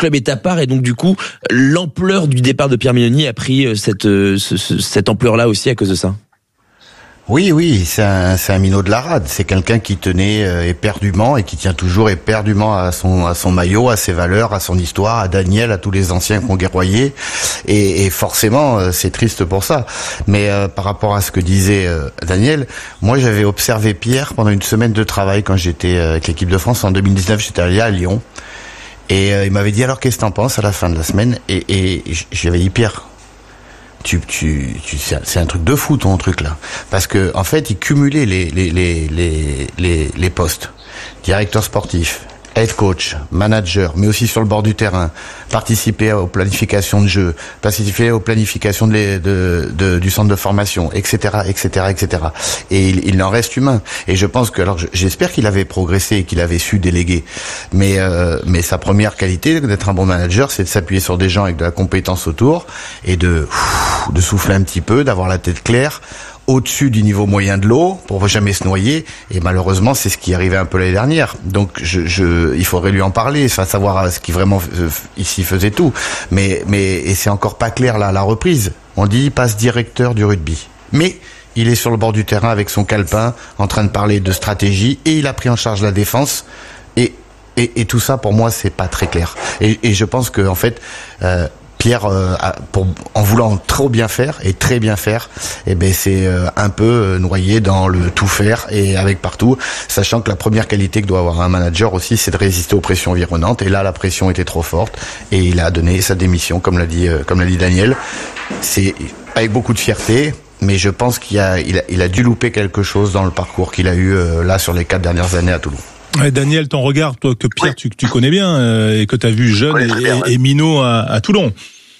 club est à part et donc du coup l'ampleur du départ de Pierre Mignoni a pris cette ampleur-là aussi à cause de ça. Oui, c'est un minot de la rade. C'est quelqu'un qui tenait éperdument et qui tient toujours éperdument à son maillot, à ses valeurs, à son histoire, à Daniel, à tous les anciens qu'on guerroyait. Et forcément, c'est triste pour ça. Mais par rapport à ce que disait Daniel, moi j'avais observé Pierre pendant une semaine de travail quand j'étais avec l'équipe de France en 2019. J'étais allé à Lyon et il m'avait dit alors qu'est-ce que t'en penses à la fin de la semaine et j'avais dit Pierre. C'est un truc de fou ton truc là, parce que en fait il cumulait les postes, directeur sportif, head coach, manager, mais aussi sur le bord du terrain, participer aux planifications de jeu, participer aux planifications du centre de formation, etc. Et il en reste humain. Et je pense que, alors j'espère qu'il avait progressé et qu'il avait su déléguer. Mais sa première qualité d'être un bon manager, c'est de s'appuyer sur des gens avec de la compétence autour et de souffler un petit peu, d'avoir la tête claire, au-dessus du niveau moyen de l'eau pour jamais se noyer, et malheureusement c'est ce qui arrivait un peu l'année dernière. Donc il faudrait lui en parler, savoir ce qui vraiment ici faisait tout. Mais et c'est encore pas clair là, la reprise. On dit il passe directeur du rugby, mais il est sur le bord du terrain avec son calepin en train de parler de stratégie et il a pris en charge la défense et tout ça pour moi c'est pas très clair. Et je pense que en fait Pierre, en voulant trop bien faire et très bien faire, c'est un peu noyé dans le tout faire et avec partout, sachant que la première qualité que doit avoir un manager aussi, c'est de résister aux pressions environnantes. Et là, la pression était trop forte et il a donné sa démission, comme l'a dit Daniel. C'est avec beaucoup de fierté, mais je pense qu'il a dû louper quelque chose dans le parcours qu'il a eu là sur les 4 dernières années à Toulon. Daniel, ton regard, toi que Pierre, tu connais bien et que tu as vu jeune et minot à Toulon.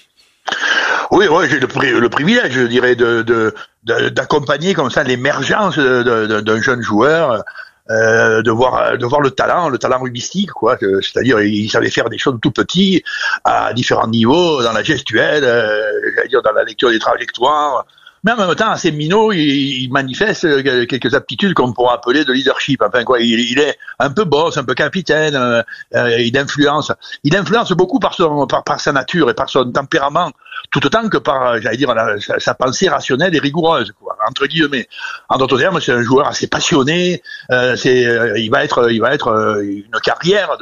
Oui, j'ai le privilège, je dirais, d'accompagner comme ça l'émergence d'un jeune joueur, de voir le talent rugbyistique, quoi. C'est-à-dire, il savait faire des choses tout petits, à différents niveaux, dans la gestuelle, dans la lecture des trajectoires. Mais en même temps, assez minot, il manifeste quelques aptitudes qu'on pourrait appeler de leadership. Enfin, quoi, il est un peu boss, un peu capitaine, il influence beaucoup par sa nature et par son tempérament, tout autant que par, sa pensée rationnelle et rigoureuse, quoi, entre guillemets. En d'autres termes, c'est un joueur assez passionné, il va être une carrière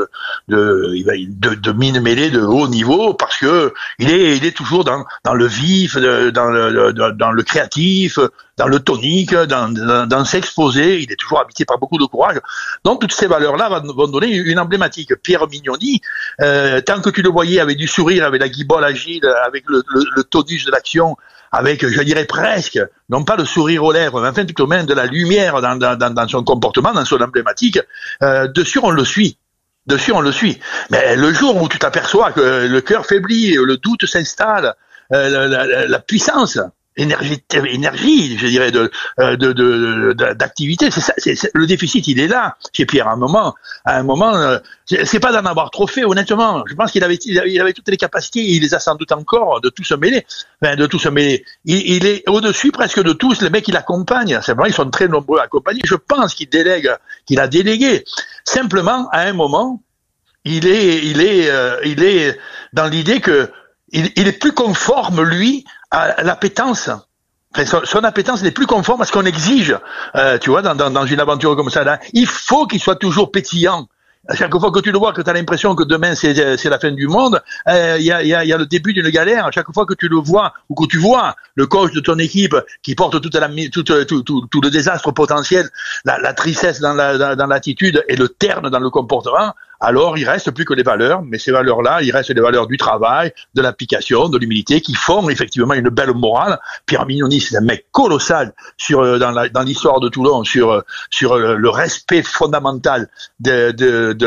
de mine mêlée de haut niveau parce que il est toujours dans le vif, dans le créatif, dans le tonique, dans s'exposer. Il est toujours habité par beaucoup de courage. Donc toutes ces valeurs-là vont donner une emblématique. Pierre Mignoni, tant que tu le voyais avec du sourire, avec la guibole agile, avec le tonus de l'action, avec, je dirais presque, non pas le sourire aux lèvres, mais enfin tout au moins de la lumière dans son comportement, dans son emblématique, dessus on le suit. Mais le jour où tu t'aperçois que le cœur faiblit, le doute s'installe, la puissance, énergie, je dirais, d'activité, c'est ça, le déficit, il est là chez Pierre. À un moment, c'est pas d'en avoir trop fait, honnêtement. Je pense qu'il avait toutes les capacités, il les a sans doute encore, de tout se mêler. Il est au-dessus presque de tous les mecs qui l'accompagnent. C'est vrai, ils sont très nombreux à accompagner. Je pense qu'il a délégué. Simplement, à un moment, il est dans l'idée que il est plus conforme, lui, à l'appétence. Enfin, son appétence n'est plus conforme à ce qu'on exige, tu vois, dans une aventure comme ça. Là. Il faut qu'il soit toujours pétillant. À chaque fois que tu le vois, que tu as l'impression que demain c'est la fin du monde, il y a le début d'une galère. À chaque fois que tu le vois ou que tu vois le coach de ton équipe qui porte tout le désastre potentiel, la tristesse dans l'attitude et le terne dans le comportement, alors il reste plus que les valeurs, mais ces valeurs-là, il reste les valeurs du travail, de l'application, de l'humilité, qui font effectivement une belle morale. Pierre Mignoni, c'est un mec colossal dans l'histoire de Toulon, sur le respect fondamental de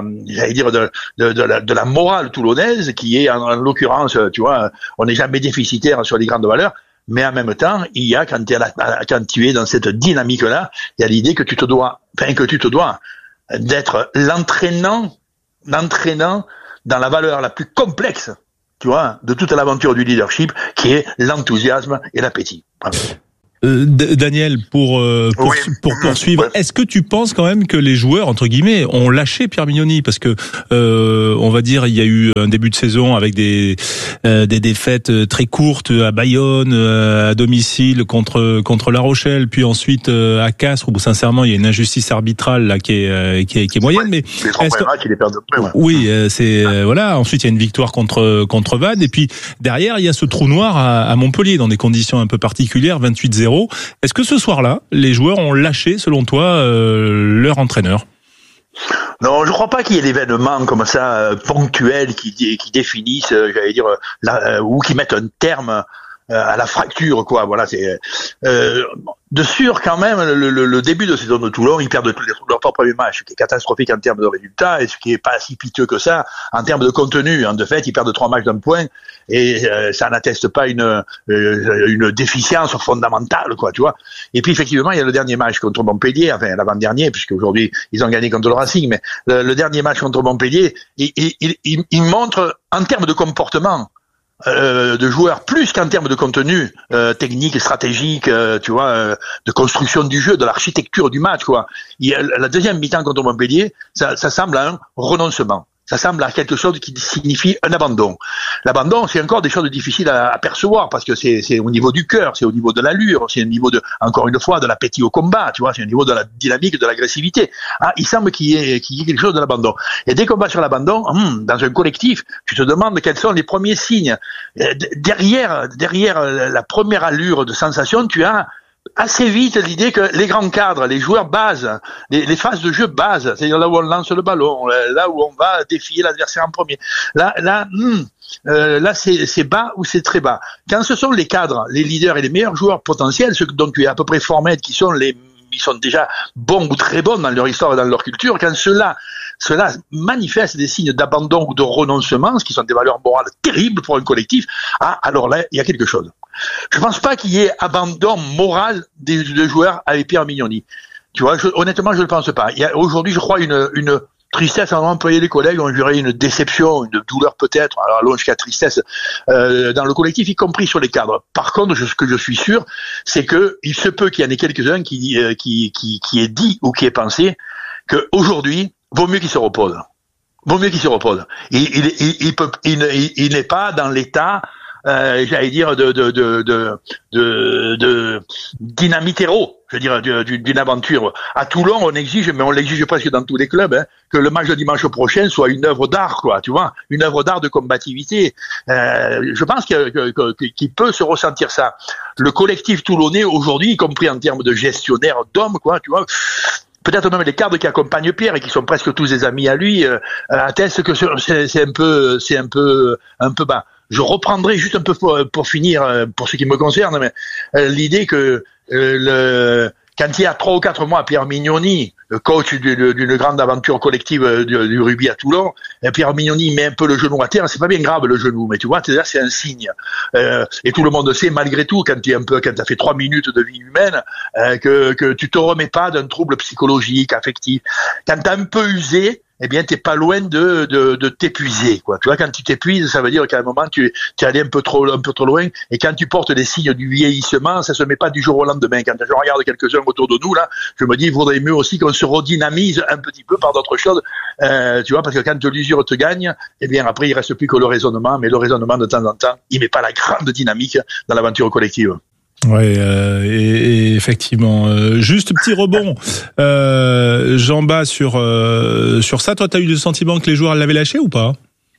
la morale toulonnaise, qui est en l'occurrence, tu vois, on n'est jamais déficitaire sur les grandes valeurs. Mais en même temps, il y a, quand tu es dans cette dynamique-là, il y a l'idée que tu te dois d'être l'entraînant dans la valeur la plus complexe, tu vois, de toute l'aventure du leadership, qui est l'enthousiasme et l'appétit. Voilà. Daniel, pour poursuivre, est-ce que tu penses quand même que les joueurs, entre guillemets, ont lâché Pierre Mignoni? Parce que, on va dire, il y a eu un début de saison avec des défaites très courtes à Bayonne, à domicile contre La Rochelle, puis ensuite à Castres, où sincèrement il y a une injustice arbitrale là qui est moyenne. Mais les 3 premiers matchs, il est perdu. Oui, voilà. Ensuite, il y a une victoire contre Vannes, et puis derrière, il y a ce trou noir à Montpellier dans des conditions un peu particulières, 28-0. Est-ce que ce soir-là, les joueurs ont lâché, selon toi, leur entraîneur? Non, je crois pas qu'il y ait d'événements comme ça ponctuels qui définissent, j'allais dire, ou qui mettent un terme à la fracture, quoi. Voilà, c'est de sûr quand même. Le début de saison de Toulon, ils perdent leur 3 premiers matchs, ce qui est catastrophique en termes de résultats et ce qui est pas si piteux que ça en termes de contenu. De fait, ils perdent 3 matchs d'un point et ça n'atteste pas une déficience fondamentale, quoi, tu vois. Et puis effectivement, il y a le dernier match contre Montpellier, enfin l'avant-dernier, puisque aujourd'hui ils ont gagné contre le Racing, mais le dernier match contre Montpellier, il montre en termes de comportement de joueurs plus qu'en termes de contenu technique, stratégique, tu vois, de construction du jeu, de l'architecture du match, quoi. La deuxième mi-temps contre Montpellier, ça semble à un renoncement. Ça semble à quelque chose qui signifie un abandon. L'abandon, c'est encore des choses difficiles à percevoir parce que c'est au niveau du cœur, c'est au niveau de l'allure, c'est au niveau de, encore une fois, de l'appétit au combat, tu vois, c'est au niveau de la dynamique, de l'agressivité. Il semble qu'il y ait quelque chose de l'abandon. Et dès qu'on va sur l'abandon, dans un collectif, tu te demandes quels sont les premiers signes. Derrière la première allure de sensation, tu as assez vite l'idée que les grands cadres, les joueurs bases, les phases de jeu bases, c'est-à-dire là où on lance le ballon, là où on va défier l'adversaire en premier, là c'est bas ou c'est très bas. Quand ce sont les cadres, les leaders et les meilleurs joueurs potentiels, ceux dont tu es à peu près formé, ils sont déjà bons ou très bons dans leur histoire et dans leur culture, quand cela manifeste des signes d'abandon ou de renoncement, ce qui sont des valeurs morales terribles pour un collectif, alors là, il y a quelque chose. Je pense pas qu'il y ait abandon moral des joueurs avec Pierre Mignoni. Tu vois, honnêtement, je ne le pense pas. Il y a aujourd'hui, je crois, une tristesse, on va employer les collègues, on dirait une déception, une douleur peut-être, alors allons jusqu'à tristesse, dans le collectif, y compris sur les cadres. Par contre, ce que je suis sûr, c'est que il se peut qu'il y en ait quelques-uns qui aient dit ou qui aient pensé qu'aujourd'hui, vaut mieux qu'il se repose. Vaut mieux qu'il se repose. Il n'est pas dans l'état, j'allais dire, de dynamitéro, je veux dire, d'une aventure. À Toulon, on exige, mais on l'exige presque dans tous les clubs, que le match de dimanche prochain soit une œuvre d'art, quoi, tu vois, une œuvre d'art de combativité. Je pense qu'il peut se ressentir ça. Le collectif toulonnais aujourd'hui, y compris en termes de gestionnaire d'hommes, quoi, tu vois, peut-être même les cadres qui accompagnent Pierre et qui sont presque tous des amis à lui, attestent que c'est un peu bas. Je reprendrai juste un peu pour finir, pour ce qui me concerne, mais l'idée que quand il y a 3 ou 4 mois, Pierre Mignoni, coach d'une grande aventure collective du rugby à Toulon, Pierre Mignoni met un peu le genou à terre. C'est pas bien grave le genou, mais tu vois, c'est un signe. Et tout le monde sait, malgré tout, quand t'as fait 3 minutes de vie humaine, que tu te remets pas d'un trouble psychologique, affectif. Quand t'as un peu usé, eh bien, t'es pas loin de t'épuiser, quoi. Tu vois, quand tu t'épuises, ça veut dire qu'à un moment, tu es allé un peu trop loin. Et quand tu portes des signes du vieillissement, ça se met pas du jour au lendemain. Quand je regarde quelques-uns autour de nous, là, je me dis, il vaudrait mieux aussi qu'on se redynamise un petit peu par d'autres choses, tu vois, parce que quand l'usure te gagne, eh bien, après, il reste plus que le raisonnement. Mais le raisonnement, de temps en temps, il met pas la grande dynamique dans l'aventure collective. Ouais, et effectivement. Juste petit rebond, Jean-Bas, sur ça. Toi, t'as eu le sentiment que les joueurs l'avaient lâché ou pas?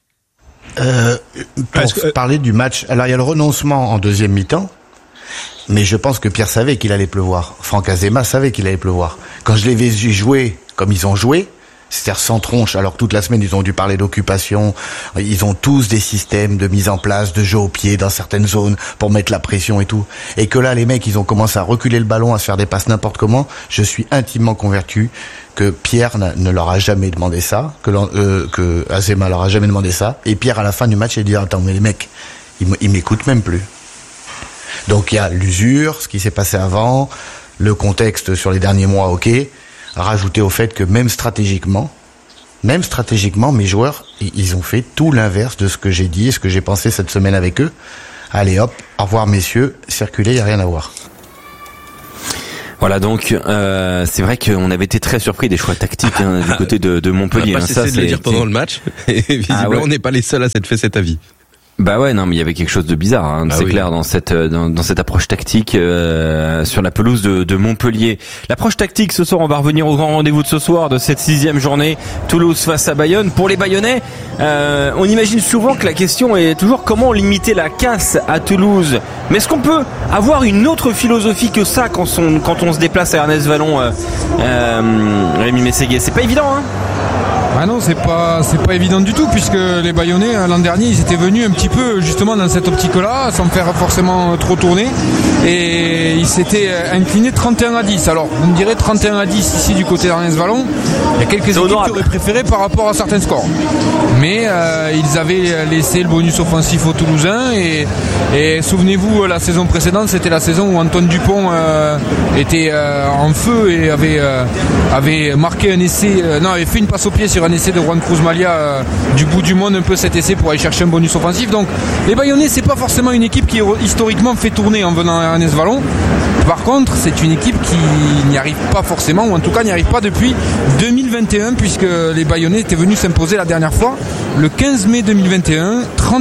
Parler du match. Alors, il y a le renoncement en deuxième mi-temps. Mais je pense que Pierre savait qu'il allait pleuvoir. Franck Azema savait qu'il allait pleuvoir. Quand je les ai vus jouer comme ils ont joué, c'est-à-dire sans tronche, alors que toute la semaine ils ont dû parler d'occupation, ils ont tous des systèmes de mise en place, de jeu au pied dans certaines zones pour mettre la pression et tout, et que là les mecs ils ont commencé à reculer le ballon, à se faire des passes n'importe comment. Je suis intimement convaincu que Pierre ne leur a jamais demandé ça, que Azema leur a jamais demandé ça, et Pierre à la fin du match il dit attends mais les mecs ils m'écoutent même plus. Donc il y a l'usure, ce qui s'est passé avant, le contexte sur les derniers mois, ok. Rajouter au fait que même stratégiquement, mes joueurs, ils ont fait tout l'inverse de ce que j'ai dit et ce que j'ai pensé cette semaine avec eux. Allez hop, au revoir messieurs, circulez, il n'y a rien à voir. Voilà, donc c'est vrai qu'on avait été très surpris des choix tactiques du côté de Montpellier. On n'a pas cessé de le dire pendant le match, et visiblement on n'est pas les seuls à s'être fait cet avis. Bah ouais, non, mais il y avait quelque chose de bizarre, c'est clair, dans cette approche tactique sur la pelouse de Montpellier. L'approche tactique ce soir, on va revenir au grand rendez-vous de ce soir, de cette 6e journée, Toulouse face à Bayonne. Pour les Bayonnais, on imagine souvent que la question est toujours comment limiter la casse à Toulouse. Mais est-ce qu'on peut avoir une autre philosophie que ça quand on se déplace à Ernest Vallon, Rémi Mességuet? C'est pas évident, hein? Ah non, c'est pas évident du tout, puisque les Bayonnais l'an dernier ils étaient venus un petit peu justement dans cette optique-là, sans faire forcément trop tourner, et ils s'étaient inclinés 31-10. Alors vous me direz 31-10 ici du côté d'Ernest Vallon, il y a quelques équipes qui auraient préféré par rapport à certains scores, mais ils avaient laissé le bonus offensif aux Toulousains, et souvenez-vous, la saison précédente c'était la saison où Antoine Dupont était en feu et avait marqué un essai, avait fait une passe au pied sur un essai de Juan Cruz Malia du bout du monde, un peu cet essai pour aller chercher un bonus offensif. Donc les Bayonnais, c'est pas forcément une équipe qui historiquement fait tourner en venant à Ernest Vallon. Par contre, c'est une équipe qui n'y arrive pas forcément, ou en tout cas n'y arrive pas depuis 2021, puisque les Bayonnais étaient venus s'imposer la dernière fois le 15 mai 2021,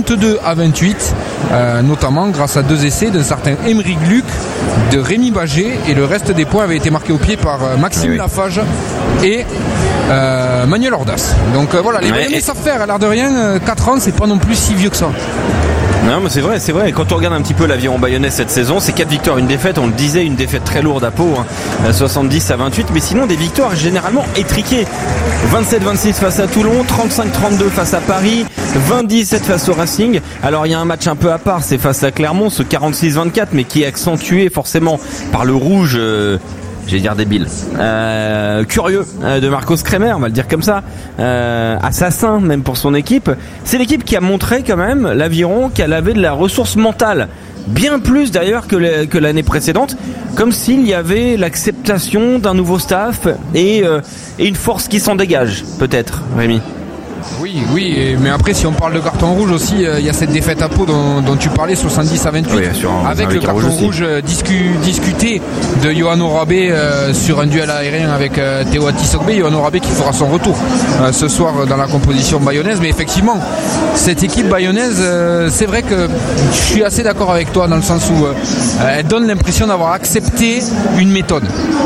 32-28, notamment grâce à 2 essais d'un certain Émeric Luc, de Rémi Bagé, et le reste des points avaient été marqués au pied par Maxime Lafage et Manuel Ordas. Donc voilà, les Bayonnais savent faire, à l'air de rien, 4 ans, c'est pas non plus si vieux que ça. Non, mais c'est vrai. Quand on regarde un petit peu l'aviron bayonnais cette saison, c'est 4 victoires, une défaite. On le disait, une défaite très lourde à Pau, 70-28. Mais sinon, des victoires généralement étriquées. 27-26 face à Toulon, 35-32 face à Paris, 20-17 face au Racing. Alors, il y a un match un peu à part, c'est face à Clermont, ce 46-24, mais qui est accentué forcément par le rouge. J'allais dire débile, curieux de Marcos Kremer, on va le dire comme ça, assassin même pour son équipe. C'est l'équipe qui a montré quand même, l'Aviron, qu'elle avait de la ressource mentale, bien plus d'ailleurs que l'année précédente, comme s'il y avait l'acceptation d'un nouveau staff et une force qui s'en dégage, peut-être, Rémi. Oui, mais après si on parle de carton rouge aussi, il y a cette défaite à Pau dont tu parlais, 70-28, avec le carton rouge discuté de Yohan Orabé sur un duel aérien avec Théo Atisogbe. Yohan Orabé qui fera son retour ce soir dans la composition bayonnaise. Mais effectivement, cette équipe bayonnaise, c'est vrai que je suis assez d'accord avec toi dans le sens où elle donne l'impression d'avoir accepté une méthode,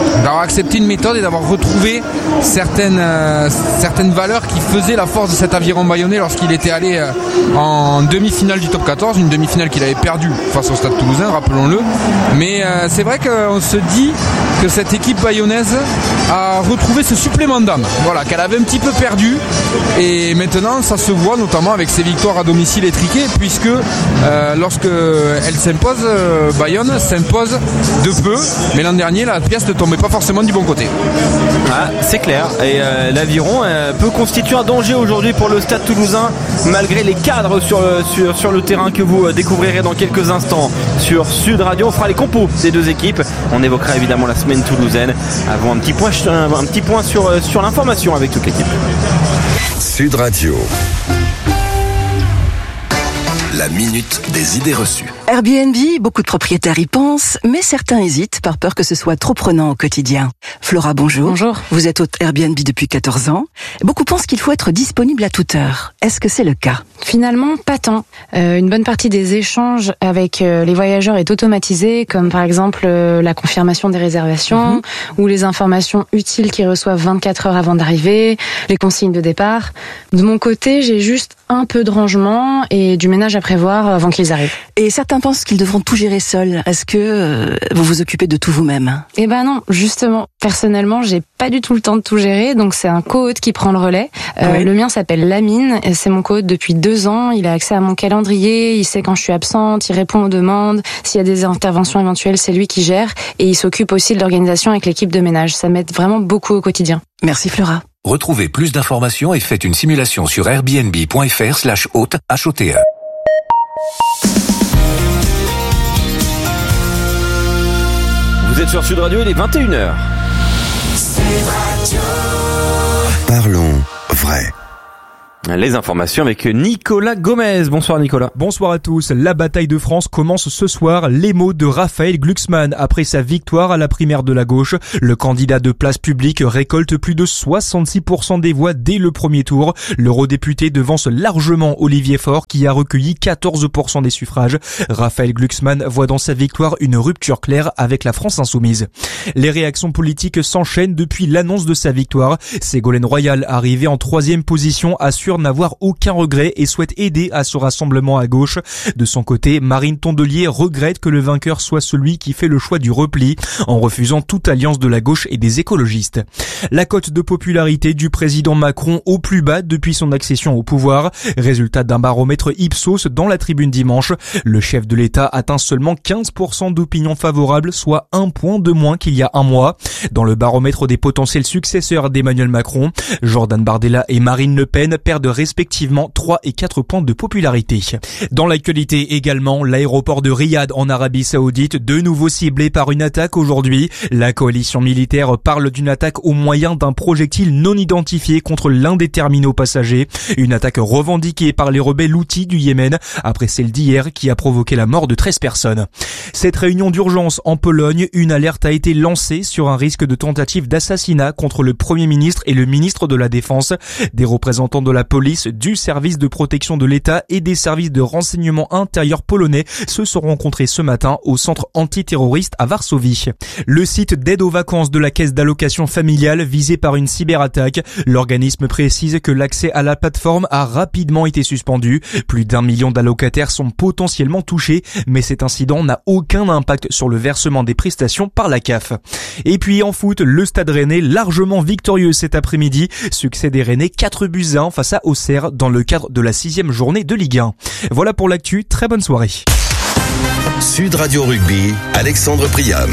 et d'avoir retrouvé certaines valeurs qui faisaient la force de cet aviron bayonnais lorsqu'il était allé en demi-finale du top 14, une demi-finale qu'il avait perdue face au Stade Toulousain, rappelons-le. Mais c'est vrai qu'on se dit que cette équipe bayonnaise a retrouvé ce supplément d'âme, voilà, qu'elle avait un petit peu perdu, et maintenant ça se voit notamment avec ses victoires à domicile étriquées, puisque lorsque elle s'impose, Bayonne s'impose de peu, mais l'an dernier la pièce ne tombait pas forcément du bon côté. Ah, c'est clair, et l'Aviron peut constituer un danger aujourd'hui pour le Stade Toulousain, malgré les cadres sur le terrain que vous découvrirez dans quelques instants sur Sud Radio. On fera les compos des deux équipes, on évoquera évidemment la semaine toulousaine avant un petit point sur l'information avec toute l'équipe. Sud Radio. La minute des idées reçues. Airbnb, beaucoup de propriétaires y pensent, mais certains hésitent par peur que ce soit trop prenant au quotidien. Flora, bonjour. Bonjour. Vous êtes hôte Airbnb depuis 14 ans. Beaucoup pensent qu'il faut être disponible à toute heure. Est-ce que c'est le cas ? Finalement, pas tant. Une bonne partie des échanges avec les voyageurs est automatisée, comme par exemple la confirmation des réservations ou les informations utiles qu'ils reçoivent 24 heures avant d'arriver, les consignes de départ. De mon côté, j'ai juste un peu de rangement et du ménage à prévoir avant qu'ils arrivent. Et certains pensent qu'ils devront tout gérer seuls. Est-ce que vous vous occupez de tout vous-même ? Eh ben non, justement. Personnellement, j'ai pas du tout le temps de tout gérer, donc c'est un co-hôte qui prend le relais. Le mien s'appelle Lamine, et c'est mon co-hôte depuis 2 ans. Il a accès à mon calendrier, il sait quand je suis absente, il répond aux demandes. S'il y a des interventions éventuelles, c'est lui qui gère, et il s'occupe aussi de l'organisation avec l'équipe de ménage. Ça m'aide vraiment beaucoup au quotidien. Merci Flora. Retrouvez plus d'informations et faites une simulation sur airbnb.fr/hôte, HOTE. Vous êtes sur Sud Radio, il est 21h. Parlons vrai. Les informations avec Nicolas Gomez. Bonsoir Nicolas. Bonsoir à tous. La bataille de France commence ce soir. Les mots de Raphaël Glucksmann après sa victoire à la primaire de la gauche. Le candidat de Place Publique récolte plus de 66% des voix dès le premier tour. L'eurodéputé devance largement Olivier Faure qui a recueilli 14% des suffrages. Raphaël Glucksmann voit dans sa victoire une rupture claire avec la France insoumise. Les réactions politiques s'enchaînent depuis l'annonce de sa victoire. Ségolène Royal, arrivée en 3e position, assure n'avoir aucun regret et souhaite aider à ce rassemblement à gauche. De son côté, Marine Tondelier regrette que le vainqueur soit celui qui fait le choix du repli, en refusant toute alliance de la gauche et des écologistes. La cote de popularité du président Macron au plus bas depuis son accession au pouvoir. Résultat d'un baromètre Ipsos dans la Tribune dimanche. Le chef de l'État atteint seulement 15% d'opinion favorable, soit 1 point de moins qu'il y a un mois. Dans le baromètre des potentiels successeurs d'Emmanuel Macron, Jordan Bardella et Marine Le Pen perdent respectivement 3 et 4 points de popularité. Dans l'actualité également, l'aéroport de Riyad en Arabie Saoudite, de nouveau ciblé par une attaque aujourd'hui. La coalition militaire parle d'une attaque au moyen d'un projectile non identifié contre l'un des terminaux passagers. Une attaque revendiquée par les rebelles Houthis du Yémen après celle d'hier qui a provoqué la mort de 13 personnes. Cette réunion d'urgence en Pologne, une alerte a été lancée sur un risque de tentative d'assassinat contre le Premier ministre et le ministre de la Défense. Des représentants de la police, du service de protection de l'État et des services de renseignement intérieur polonais se sont rencontrés ce matin au centre antiterroriste à Varsovie. Le site d'aide aux vacances de la caisse d'allocation familiale visé par une cyberattaque. L'organisme précise que l'accès à la plateforme a rapidement été suspendu. Plus d'1 million d'allocataires sont potentiellement touchés, mais cet incident n'a aucun impact sur le versement des prestations par la CAF. Et puis en foot, le Stade Rennais largement victorieux cet après-midi. Succès des Rennais 4-1 face à Auxerre dans le cadre de la 6e journée de Ligue 1. Voilà pour l'actu, très bonne soirée. Sud Radio Rugby, Alexandre Priam.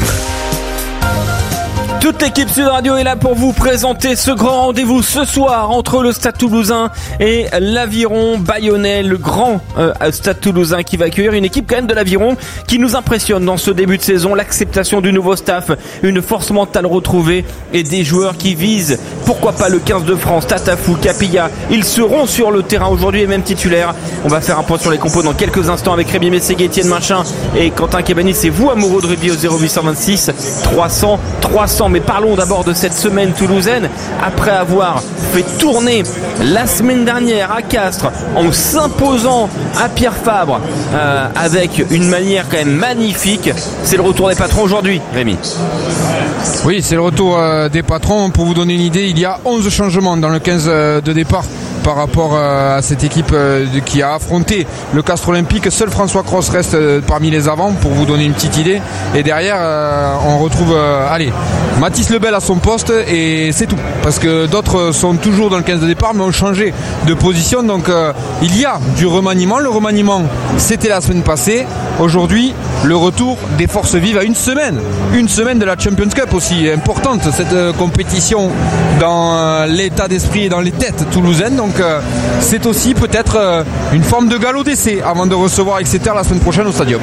Toute l'équipe Sud Radio est là pour vous présenter ce grand rendez-vous ce soir entre le Stade Toulousain et l'Aviron Bayonnais, le grand Stade Toulousain qui va accueillir une équipe quand même de l'Aviron qui nous impressionne dans ce début de saison, l'acceptation du nouveau staff, une force mentale retrouvée et des joueurs qui visent, pourquoi pas le 15 de France, Tatafou, Capilla, ils seront sur le terrain aujourd'hui et même titulaires. On va faire un point sur les compos dans quelques instants avec Rémi Mességué, Étienne Machin et Quentin Cabanis. C'est vous amoureux de rugby au 0826 300 300. Mais parlons d'abord de cette semaine toulousaine. Après avoir fait tourner la semaine dernière à Castres en s'imposant à Pierre Fabre avec une manière quand même magnifique, c'est le retour des patrons aujourd'hui, Rémi. Oui, c'est le retour des patrons. Pour vous donner une idée, il y a 11 changements dans le 15 de départ par rapport à cette équipe qui a affronté le Castres Olympique. Seul François Cross reste parmi les avants pour vous donner une petite idée. Et derrière, on retrouve Mathis Lebel à son poste et c'est tout. Parce que d'autres sont toujours dans le 15 de départ mais ont changé de position. Donc il y a du remaniement. Le remaniement, c'était la semaine passée. Aujourd'hui, le retour des forces vives à une semaine. Une semaine de la Champions Cup aussi importante. Cette compétition dans l'état d'esprit et dans les têtes toulousaines. Donc c'est aussi peut-être une forme de galop d'essai avant de recevoir Exeter la semaine prochaine au Stadium.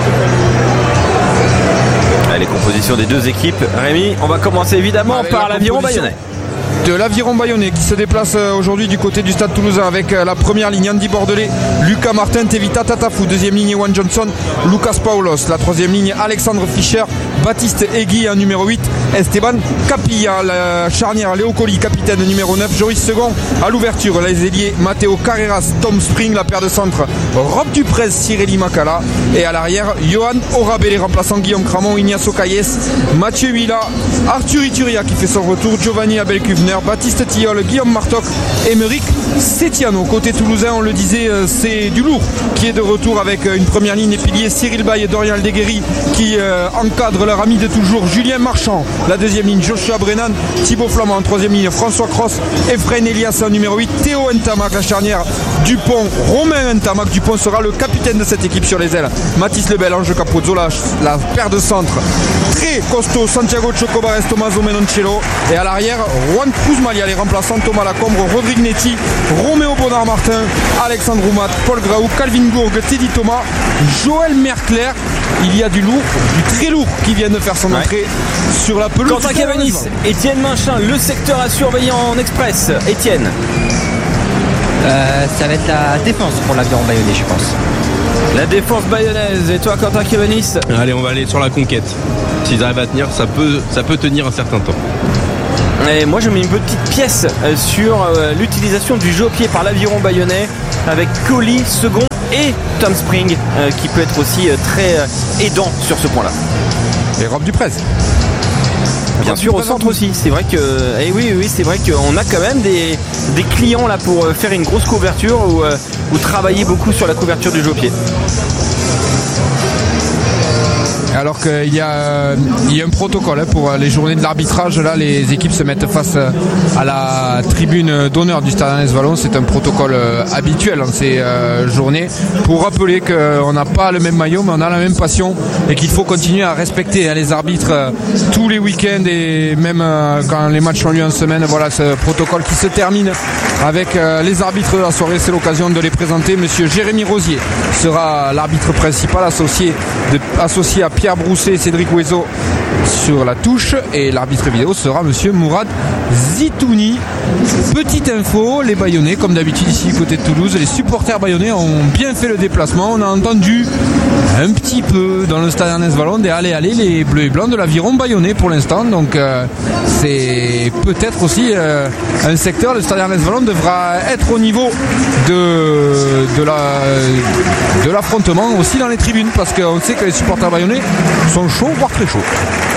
Les compositions des deux équipes, Rémi, on va commencer évidemment par l'Aviron Bayonnais. De l'Aviron Bayonnais qui se déplace aujourd'hui du côté du Stade Toulousain avec la première ligne Andy Bordelais, Lucas Martin, Tevita Tatafou, deuxième ligne Ewan Johnson, Lucas Paulos, la troisième ligne Alexandre Fischer, Baptiste Egui en numéro 8, Esteban Capilla, la charnière Léo Colli, capitaine numéro 9, Joris Second à l'ouverture, les ailiers Matteo Carreras, Tom Spring, la paire de centre Rob Duprez, Cirelli Makala et à l'arrière Johan Orabé, les remplaçants Guillaume Cramon, Ignacio Calles, Mathieu Huila, Arthur Ituria qui fait son retour, Giovanni Abel-Kuvner, Baptiste Tilleul, Guillaume Martoc, Émeric Setiano. Côté toulousain, on le disait, c'est du lourd qui est de retour avec une première ligne des piliers Cyril Baye et Dorian Aldeguerri qui encadrent leur ami de toujours Julien Marchand, la deuxième ligne Joshua Brennan, Thibaut Flamand en troisième ligne, François Cross, Efrain Elias en numéro 8, Théo Ntamak, la charnière Dupont, Romain Ntamak. Dupont sera le capitaine de cette équipe sur les ailes, Mathis Lebel, Ange Capozzo, la paire de centre très costaud, Santiago Chocobares, Tommaso Menoncello et à l'arrière Juan Cruzmalia, les remplaçants Thomas Lacombre, Rodrigue Netti, Roméo Bonnard-Martin, Alexandre Roumat, Paul Graou, Calvin Gourgue, Teddy Thomas, Joël Mercler. Il y a du lourd, du très lourd qui vient de faire son entrée sur la pelouse. Quentin Cabanis, Étienne Manchin, le secteur à surveiller en express. Étienne. Ça va être la défense pour l'Aviron bayonnais, je pense. La défense bayonnaise. Et toi, Quentin Kévenis? Allez, on va aller sur la conquête. S'ils arrivent à tenir, ça peut tenir un certain temps. Et moi je mets une petite pièce sur l'utilisation du jeu au pied par l'Aviron bayonnais avec Colli, Second et Tom Spring qui peut être aussi très aidant sur ce point-là. Et Rob Duprez. Bien sûr, au centre aussi. C'est vrai que, oui, c'est vrai qu'on a quand même des clients là pour faire une grosse couverture ou travailler beaucoup sur la couverture du jeu au pied. Alors qu'il y a un protocole pour les journées de l'arbitrage. Là, les équipes se mettent face à la tribune d'honneur du Stade Ernest Wallon. C'est un protocole habituel en ces journées pour rappeler qu'on n'a pas le même maillot, mais on a la même passion et qu'il faut continuer à respecter les arbitres tous les week-ends et même quand les matchs ont lieu en semaine. Voilà ce protocole qui se termine avec les arbitres de la soirée. C'est l'occasion de les présenter. Monsieur Jérémy Rosier sera l'arbitre principal associé à Pierre Brousset et Cédric Ouezo sur la touche, et l'arbitre vidéo sera monsieur Mourad Zitouni. Petite info, les Bayonnais, comme d'habitude ici du côté de Toulouse, les supporters bayonnais ont bien fait le déplacement. On a entendu un petit peu dans le stade Ernest Wallon des allez les bleus et blancs de l'Aviron bayonnais pour l'instant, donc c'est peut-être aussi un secteur. Le stade Ernest Wallon devra être au niveau de l'affrontement aussi dans les tribunes, parce qu'on sait que les supporters bayonnais sont chauds, voire très chauds.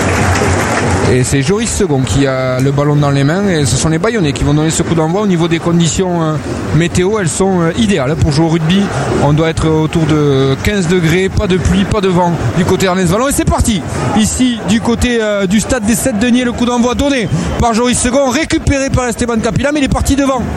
Et c'est Joris Second qui a le ballon dans les mains, et ce sont les Bayonnais qui vont donner ce coup d'envoi. Au niveau des conditions météo, elles sont idéales pour jouer au rugby. On doit être autour de 15 degrés, pas de pluie, pas de vent du côté Ernest Wallon, et c'est parti ici du côté du stade des 7 deniers. Le coup d'envoi donné par Joris Second, récupéré par Esteban Capilla, mais il est parti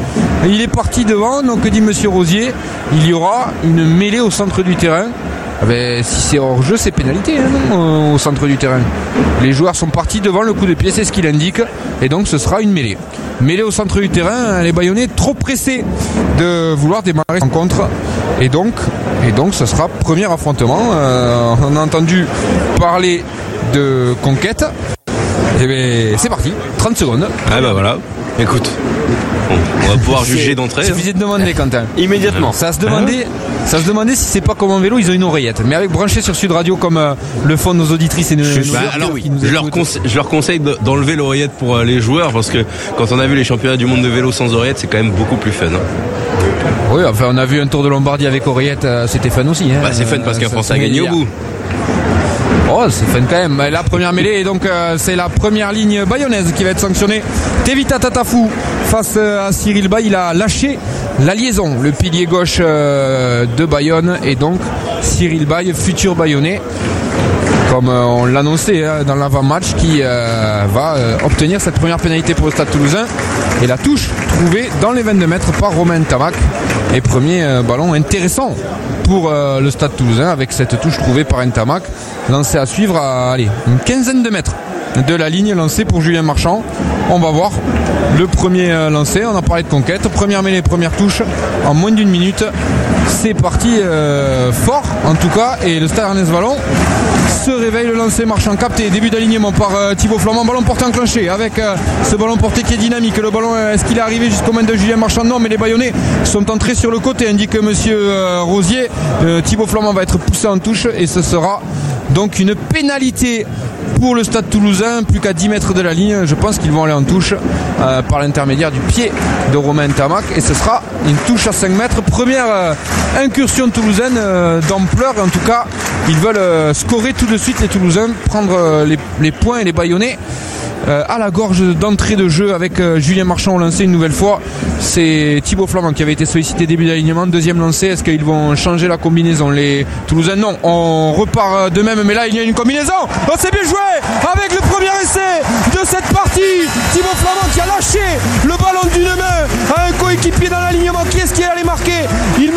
devant. Donc dit monsieur Rosier, il y aura une mêlée au centre du terrain. Si c'est hors jeu, c'est pénalité au centre du terrain. Les joueurs sont partis devant, le coup de pied, c'est ce qu'il indique, et donc ce sera une mêlée. Mêlée au centre du terrain, les Bayonnais trop pressés de vouloir démarrer la rencontre, et donc ce sera premier affrontement. On a entendu parler de conquête, et c'est parti, 30 secondes. Ah bah voilà, écoute, on va pouvoir juger d'entrée. Suffisait de demander, Quentin. Immédiatement. Ça se demandait si c'est pas comme en vélo, ils ont une oreillette. Mais avec branché sur Sud Radio comme le font nos auditrices et nos je leur conseille d'enlever l'oreillette pour les joueurs, parce que quand on a vu les championnats du monde de vélo sans oreillette, c'est quand même beaucoup plus fun. Oui, enfin on a vu un Tour de Lombardie avec oreillette, c'était fun aussi. C'est fun parce qu'un Français a gagné au bout. Oh, c'est fun quand même. La première mêlée, et donc c'est la première ligne bayonnaise qui va être sanctionnée. Tevita Tatafou face à Cyril Bay, il a lâché la liaison, le pilier gauche de Bayonne, et donc Cyril Bay, futur bayonnais, comme on l'annonçait dans l'avant-match, qui va obtenir cette première pénalité pour le Stade Toulousain. Et la touche trouvée dans les 22 mètres par Romain Ntamak. Et premier ballon intéressant pour le Stade Toulousain avec cette touche trouvée par Ntamak. Lancé à suivre à une quinzaine de mètres de la ligne, lancé pour Julien Marchand. On va voir le premier lancé. On a parlé de conquête. Première mêlée, première touche en moins d'une minute. C'est parti fort en tout cas. Et le Stade Ernest Wallon se réveille. Le lancer Marchand capté. Début d'alignement par Thibaut Flamand. Ballon porté enclenché avec ce ballon porté qui est dynamique. Le ballon, est-ce qu'il est arrivé jusqu'aux mains de Julien Marchand? Non, mais les Bayonnais sont entrés sur le côté, indique monsieur Rosier. Thibaut Flamand va être poussé en touche et ce sera donc une pénalité pour le Stade Toulousain, plus qu'à 10 mètres de la ligne. Je pense qu'ils vont aller en touche par l'intermédiaire du pied de Romain Ntamak, et ce sera une touche à 5 mètres. Première incursion toulousaine d'ampleur. En tout cas, ils veulent scorer tout de suite, les Toulousains, prendre les points, et les Bayonnais à la gorge d'entrée de jeu avec Julien Marchand au lancer une nouvelle fois. C'est Thibaut Flamand qui avait été sollicité début d'alignement. Deuxième lancé, est-ce qu'ils vont changer la combinaison les Toulousains? Non, on repart de même, mais là il y a une combinaison. Oh, c'est bien joué avec le premier essai de cette partie. Thibaut Flamand qui a lâché le ballon d'une main à un coéquipier dans l'alignement. Qui est-ce qui allait marquer? Il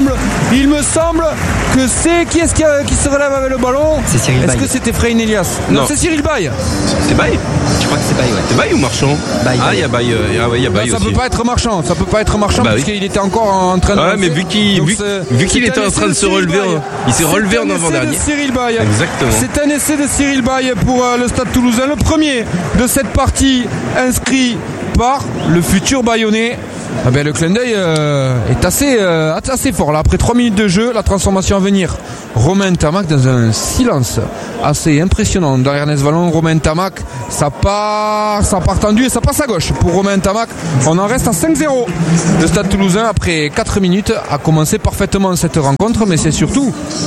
me semble que c'est qui est-ce qui se relève avec le ballon? C'est Cyril Bay. Est-ce que c'était Frein Elias? Non, c'est Cyril Bay. C'est Bay. Je crois que c'est Bay, ouais. C'est Bay ou Marchand? Bay. Ah, il y a Bay. Il y a Bay ça aussi. peut pas être Marchand. Ça peut pas être Marchand parce qu'il était encore en train de. Ouais, mais vu qu'il était en train de se relever, il s'est relevé en avant-dernier. Cyril Bay. Exactement. C'est un essai de Cyril Bay pour le Stade Toulousain, le premier de cette partie inscrit par le futur Bayonnais. le clin d'œil est assez fort là. Après 3 minutes de jeu, la transformation à venir. Romain Ntamack dans un silence assez impressionnant derrière Ernest Vallon. Romain Ntamack, ça part tendu et ça passe à gauche pour Romain Ntamack. On en reste à 5-0. Le Stade Toulousain après 4 minutes a commencé parfaitement cette rencontre, mais c'est surtout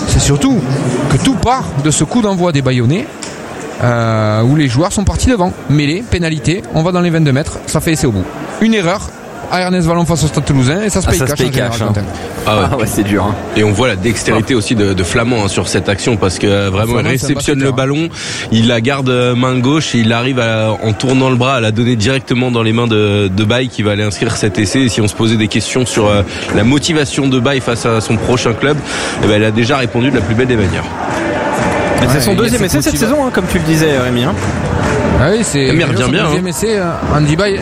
que tout part de ce coup d'envoi des Bayonnais où les joueurs sont partis devant. Mêlée, pénalité, on va dans les 22 mètres, ça fait essai au bout. Une erreur à Ernest Vallon face au Stade Toulousain et ça se paye cash. C'est dur. Hein. Et on voit la dextérité aussi de Flamand sur cette action parce que vraiment il réceptionne le ballon, il la garde main gauche et il arrive en tournant le bras à la donner directement dans les mains de Baye qui va aller inscrire cet essai. Et si on se posait des questions sur la motivation de Baye face à son prochain club, elle a déjà répondu de la plus belle des manières. C'est son deuxième essai cette saison, comme tu le disais, Rémi. Ah oui, c'est bien. Deuxième essai, Andy Baye,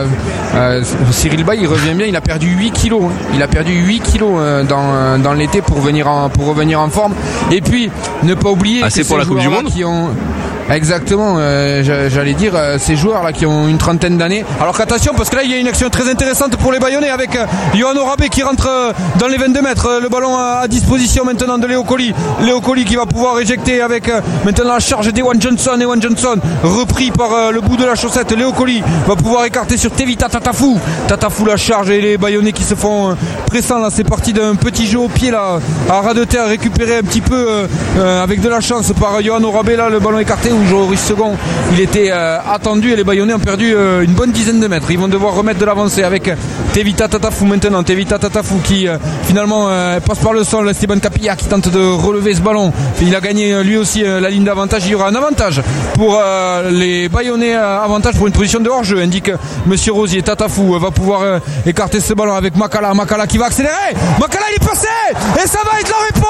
Cyril Baye, il revient bien. Il a perdu 8 kilos. Il a perdu 8 kilos dans l'été pour revenir en forme. Et puis, ne pas oublier que c'est pour la Coupe du Monde qui ont... Exactement, j'allais dire ces joueurs là qui ont une trentaine d'années. Alors qu'attention parce que là il y a une action très intéressante pour les Bayonnais avec Yohan Orabé qui rentre dans les 22 mètres. Le ballon à disposition maintenant de Léo Colli. Léo Colli qui va pouvoir éjecter avec maintenant la charge d'Ewan Johnson. Ewan Johnson repris par le bout de la chaussette. Léo Colli va pouvoir écarter sur Tevita Tatafou. Tatafou la charge et les Bayonnais qui se font pressants là. C'est parti d'un petit jeu au pied là à ras de terre récupéré un petit peu avec de la chance par Yohan Orabé là. Le ballon écarté où Joris Second il était attendu et les Bayonnais ont perdu une bonne dizaine de mètres. Ils vont devoir remettre de l'avancée avec Tevita Tatafou maintenant. Tevita Tatafou qui finalement passe par le sol. Esteban Capilla qui tente de relever ce ballon. Il a gagné lui aussi la ligne d'avantage. Il y aura un avantage pour les Bayonnais, avantage pour une position de hors-jeu, indique Monsieur Rosier. Tatafou va pouvoir écarter ce ballon avec Makala qui va accélérer. Makala il est passé et ça va être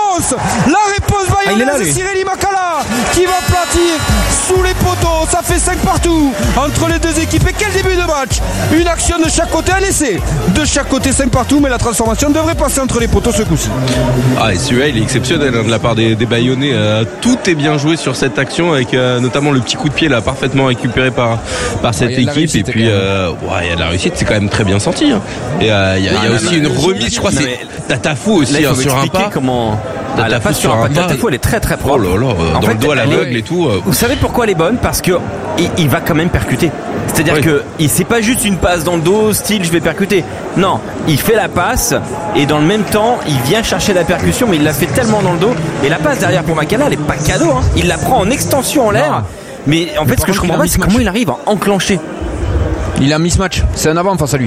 la réponse bayonnaise. Cyril Makala qui va platir sous les poteaux, ça fait 5 partout entre les deux équipes. Et quel début de match! Une action de chaque côté, un essai de chaque côté, 5 partout, mais la transformation devrait passer entre les poteaux ce coup-ci. Et celui-là il est exceptionnel de la part des Bayonnais. Tout est bien joué sur cette action avec notamment le petit coup de pied là parfaitement récupéré par cette équipe. Et puis il y a de la réussite, c'est quand même très bien senti. Et il y a aussi une remise, je crois c'est Tatafou aussi là, sur un pas. Comment la passe sur un pas. Tatafou elle est très très propre. Oh là là, dans le dos à l'aveugle et tout. Vous savez pourquoi elle est bonne? Parce que il va quand même percuter. C'est-à-dire que c'est pas juste une passe dans le dos, style je vais percuter. Non, il fait la passe et dans le même temps, il vient chercher la percussion, mais il la fait tellement dans le dos. Et la passe derrière pour Makala, elle est pas cadeau. Il la prend en extension en l'air. Mais en fait, ce que je comprends pas, c'est comment il arrive à enclencher. Il a un mismatch. C'est un avant face à lui.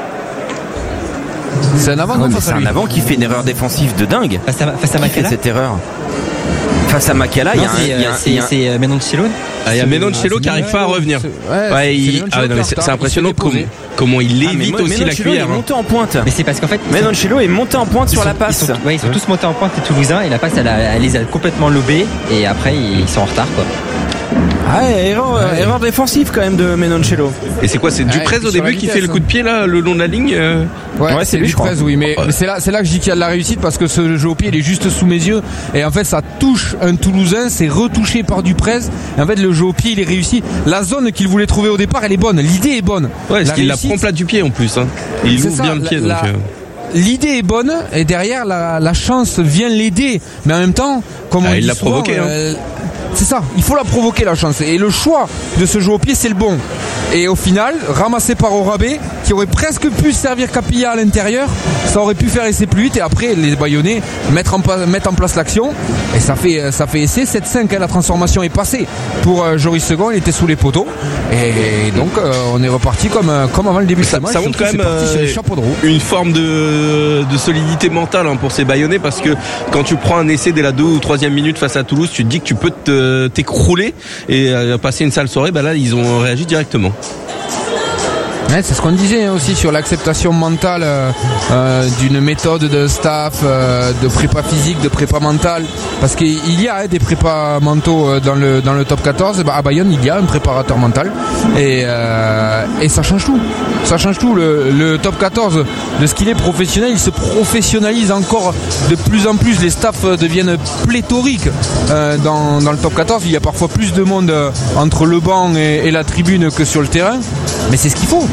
C'est un avant face à lui. C'est un avant qui fait une erreur défensive de dingue. Face à Makala. Qui fait cette erreur? Face à Makala, c'est Menoncello. Il y a Menoncello qui n'arrive pas à revenir. C'est impressionnant comment il évite aussi la cuillère. Il est monté en pointe. Mais c'est parce qu'en fait Menoncello est monté en pointe sur la passe. Ils sont tous montés en pointe les Toulousains et la passe elle les a complètement lobés et après ils sont en retard quoi. Erreur défensive quand même de Menoncello. Et c'est quoi? C'est Duprez au début qui fait le coup de pied là le long de la ligne. C'est lui, Duprez, oui, mais c'est là que je dis qu'il y a de la réussite parce que ce jeu au pied il est juste sous mes yeux et en fait ça touche un Toulousain, c'est retouché par Duprez et en fait le jeu au pied il est réussi. La zone qu'il voulait trouver au départ elle est bonne, l'idée est bonne. Parce qu'il la prend plat du pied en plus. Il ouvre bien le pied. L'idée est bonne et derrière la chance vient l'aider, mais en même temps comme il l'a provoqué. C'est ça, il faut la provoquer la chance. Et le choix de ce jeu au pied, c'est le bon. Et au final, ramassé par Orabé, qui aurait presque pu servir Capilla à l'intérieur, ça aurait pu faire essai plus vite. Et après, les Bayonnais mettent en place l'action. Et ça fait essai. 7-5, la transformation est passée pour Joris Second. Il était sous les poteaux. Et donc, on est reparti comme avant le début de ce match. Ça montre quand même une forme de solidité mentale pour ces Bayonnais. Parce que quand tu prends un essai dès la 2 ou 3e minute face à Toulouse, tu te dis que tu peux t'écrouler et passer une sale soirée. Là ils ont réagi directement. C'est ce qu'on disait aussi sur l'acceptation mentale d'une méthode de staff, de prépa physique, de prépa mentale, parce qu'il y a des prépas mentaux dans le top 14. À Bayonne il y a un préparateur mental et ça change tout. Ça change tout. Le top 14 de ce qu'il est professionnel, il se professionnalise encore de plus en plus. Les staffs deviennent pléthoriques dans le top 14. Il y a parfois plus de monde entre le banc et la tribune que sur le terrain, mais c'est ce qu'il faut.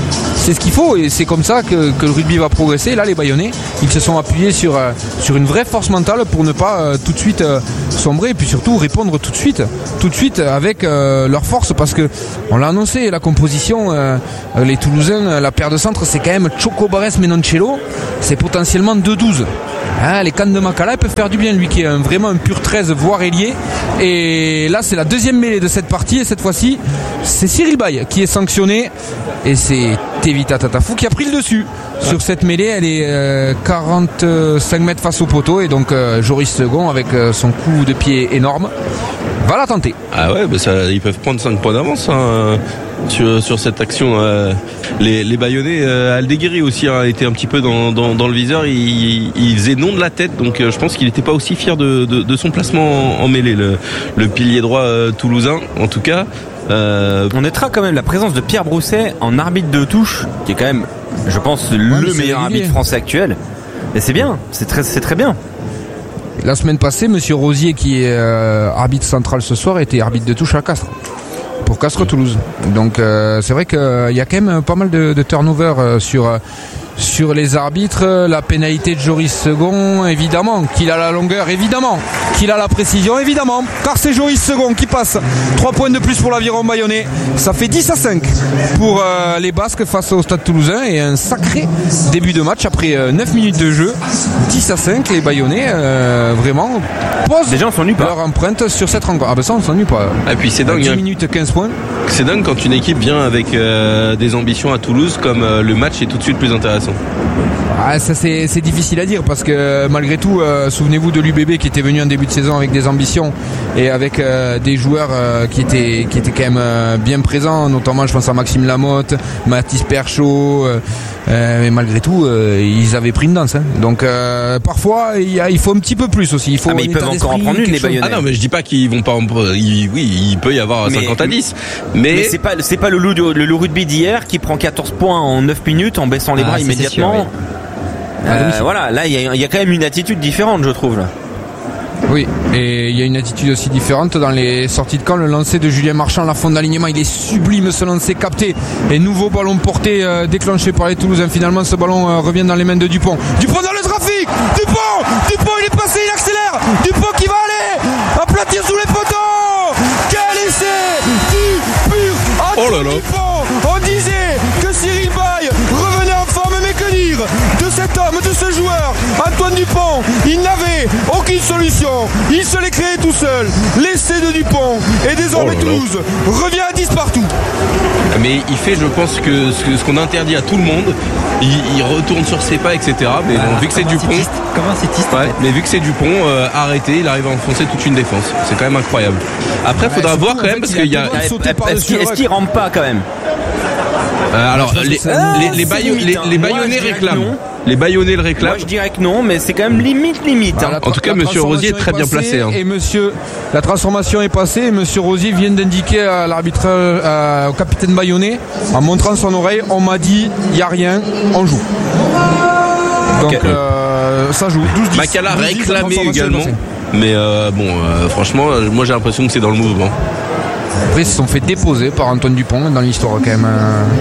c'est ce qu'il faut et c'est comme ça que le rugby va progresser. Là, les Bayonnais, ils se sont appuyés sur une vraie force mentale pour ne pas tout de suite sombrer et puis surtout répondre tout de suite avec leur force, parce que on l'a annoncé, la composition, les Toulousains, la paire de centre, c'est quand même Chocobares Menoncello, c'est potentiellement 2-12. Hein, les cannes de Makala peuvent faire du bien, lui qui est vraiment un pur 13 voire ailier. Et là c'est la deuxième mêlée de cette partie et cette fois-ci c'est Cyril Baye qui est sanctionné et c'est Tevita Tatafou qui a pris le dessus sur cette mêlée. Elle est 45 mètres face au poteau et donc Joris Second avec son coup de pied énorme va la tenter. Ah ouais, bah ça, ils peuvent prendre 5 points d'avance sur cette action. Les Bayonnais, Aldeguerri aussi était un petit peu dans le viseur. Il faisait non de la tête, donc je pense qu'il n'était pas aussi fier de son placement en mêlée, le pilier droit toulousain en tout cas. On notera quand même la présence de Pierre Brousset en arbitre de touche, qui est quand même, je pense, le meilleur arbitre français actuel. Et c'est bien, c'est très bien. La semaine passée, Monsieur Rosier, qui est arbitre central ce soir, était arbitre de touche à Castres. Pour Castres Toulouse. Donc c'est vrai qu'il y a quand même pas mal de turnover sur les arbitres. La pénalité de Joris Second, évidemment qu'il a la longueur, évidemment qu'il a la précision, évidemment, car c'est Joris Second qui passe 3 points de plus pour l'aviron bayonnais. Ça fait 10-5 pour les Basques face au Stade Toulousain et un sacré début de match après 9 minutes de jeu. 10-5, les Bayonnais vraiment posent leur empreinte sur cette rencontre. Ah ben ça on s'ennuie pas. Et puis c'est dingue, 10 minutes 15 points. C'est dingue quand une équipe vient avec des ambitions à Toulouse, comme le match est tout de suite plus intéressant. Ah, ça c'est difficile à dire parce que malgré tout, souvenez-vous de l'UBB qui était venu en début de saison avec des ambitions et avec des joueurs qui étaient quand même bien présents, notamment je pense à Maxime Lamotte, Mathis Perchaud, mais malgré tout ils avaient pris une danse, hein. Donc parfois il faut un petit peu plus aussi. Il faut mais ils peuvent encore en prendre une, les Bayonnais. Ah non, mais je dis pas qu'ils vont pas oui, il peut y avoir 50-10, mais c'est pas le loup rugby d'hier qui prend 14 points en 9 minutes en baissant les bras immédiatement. Sûr, oui. Voilà, là il y a quand même une attitude différente, je trouve là. Oui, et il y a une attitude aussi différente dans les sorties de camp. Le lancer de Julien Marchand, la fond d'alignement, il est sublime, ce lancer capté. Et nouveau ballon porté, déclenché par les Toulousains. Finalement, ce ballon revient dans les mains de Dupont. Dupont dans le trafic. Dupont, il est passé, il accélère. Dupont qui va aller aplatir sous les poteaux. Quel essai du pur Antoine Dupont. On disait que Cyril Baye revenait en forme, mais que dire de cet homme, de ce joueur, Antoine Dupont. Il n'avait aucune solution, il se l'est créé tout seul. L'essai de Dupont et désormais Toulouse revient à 10 partout. Mais il fait, je pense, que ce qu'on interdit à tout le monde. Il retourne sur ses pas, etc. Mais bon, vu que c'est Dupont, mais vu que c'est Dupont, arrêté, il arrive à enfoncer toute une défense. C'est quand même incroyable. Après, il faudra voir quand même parce qu'il y a. Est-ce qu'il rampe pas quand même? Alors les Bayonnais réclament. Les Bayonnais le réclament. Moi je dirais que non, mais c'est quand même limite. Hein. En tout cas, Monsieur Rosier est très bien placé. Hein. Et la transformation est passée. Et Monsieur Rosier vient d'indiquer à l'arbitre, au capitaine Bayonnais, en montrant son oreille, on m'a dit, il n'y a rien, on joue. Donc ça joue. 12-10. Makala réclamé également. Mais franchement, moi j'ai l'impression que c'est dans le mouvement. Après, ils se sont fait déposer par Antoine Dupont dans l'histoire quand même.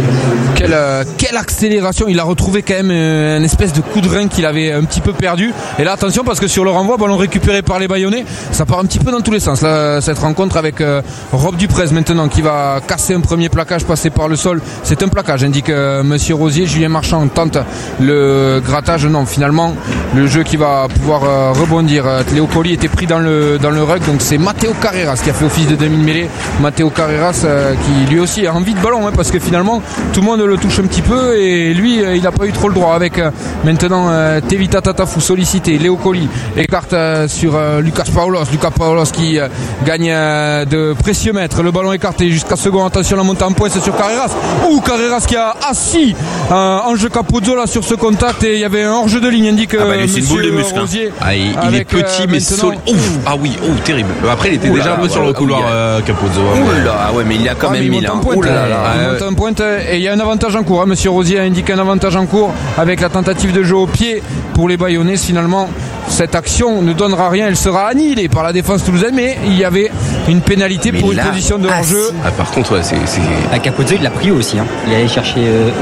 Quelle accélération. Il a retrouvé quand même une espèce de coup de rein qu'il avait un petit peu perdu. Et là, attention, parce que sur le renvoi, ballon récupéré par les Bayonnais, ça part un petit peu dans tous les sens. Là, cette rencontre avec Rob Duprez maintenant qui va casser un premier plaquage passé par le sol. C'est un plaquage, indique Monsieur Rosier. Julien Marchand tente le grattage. Non, finalement, le jeu qui va pouvoir rebondir. Léo Colli était pris dans le ruck, donc c'est Matteo Carreras qui a fait office de demi-mêlée. Matteo Carreras qui lui aussi a envie de ballon, hein, parce que finalement tout le monde le touche un petit peu et lui il n'a pas eu trop le droit avec maintenant Tevita Tatafou sollicité. Léo Colli écarte sur Lucas Paulos qui gagne de précieux mètres. Le ballon écarté jusqu'à second. Attention, la montée en pointe sur Carreras. Carreras qui a assis Ange Capozzo là sur ce contact et il y avait un hors-jeu de ligne, indique c'est une boule de muscle, Rosier. Il est petit mais solide. Ah oui, terrible. Après il était déjà un peu sur le couloir Capozzo. Oula, ouais, mais il a quand même mis là. Il monte en pointe et il y a un avantage en cours. Monsieur Rosier a indiqué un avantage en cours avec la tentative de jeu au pied pour les Bayonnais. Finalement, cette action ne donnera rien. Elle sera annihilée par la défense toulousaine, mais il y avait une pénalité pour une position de hors-jeu. Ah, par contre, ouais, c'est... Capozzo, il l'a pris aussi. Hein. Il allait chercher.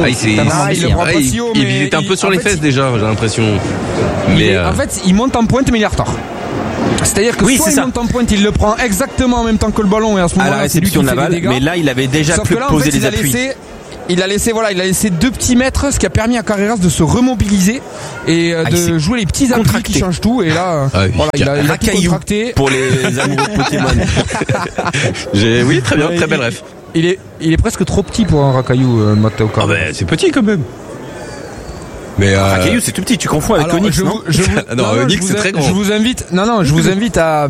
Il était un peu sur les fesses déjà, j'ai l'impression. Mais en fait, il monte en pointe, mais il est en retard. C'est-à-dire que soit il monte en pointe, il le prend exactement en même temps que le ballon et à ce moment-là, c'est lui qui fait des dégâts. Mais là, il avait déjà Sauf plus que là, posé en fait, les appuis. Il a laissé 2 petits mètres, ce qui a permis à Carreras de se remobiliser et de jouer les petits appuis qui changent tout. Et là, il a tout contracté. Pour les amoureux de Pokémon. Oui, très bien, très belle ref. Il est presque trop petit pour un racaillou, Matteo Carreras. C'est petit quand même. Mais Racaillou, c'est tout petit, tu confonds avec Onyx, non? Onyx, c'est très grand. Je vous invite à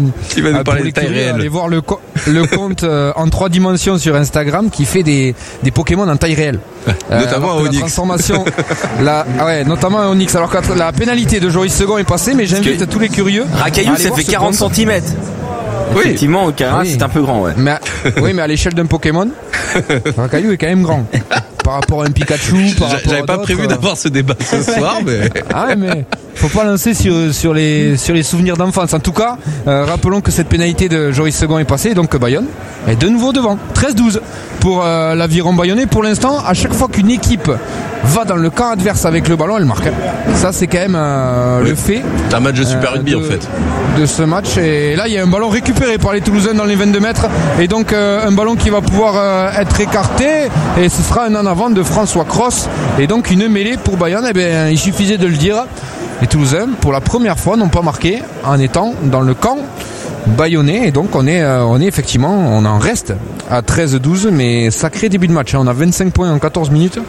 aller voir le compte en 3 dimensions sur Instagram qui fait des Pokémon en taille réelle. Notamment à Onyx. Transformation, notamment à Onyx. Alors que la pénalité de Joris Second est passée, mais j'invite tous les curieux. Racaillou, ça fait 40 cm. Oui. Effectivement, au Carreras, c'est un peu grand, ouais. Mais à l'échelle d'un Pokémon, Racaillou est quand même grand. Par rapport à un Pikachu, j'avais pas prévu d'avoir ce débat ce soir, mais. Mais faut pas lancer sur les souvenirs d'enfance. En tout cas, rappelons que cette pénalité de Joris Second est passée, donc Bayonne est de nouveau devant. 13-12 pour l'Aviron bayonnais. Pour l'instant, à chaque fois qu'une équipe va dans le camp adverse avec le ballon, elle marque. Ça, c'est quand même le fait. C'est un match de Super Rugby en fait. De ce match. Et là, il y a un ballon récupéré par les Toulousains dans les 22 mètres. Et donc, un ballon qui va pouvoir être écarté. Et ce sera un en avant de François Cross. Et donc, une mêlée pour Bayonne. Il suffisait de le dire. Les Toulousains, pour la première fois, n'ont pas marqué en étant dans le camp bayonnais. Et donc, on est effectivement, on en reste à 13-12. Mais sacré début de match. On a 25 points en 14 minutes.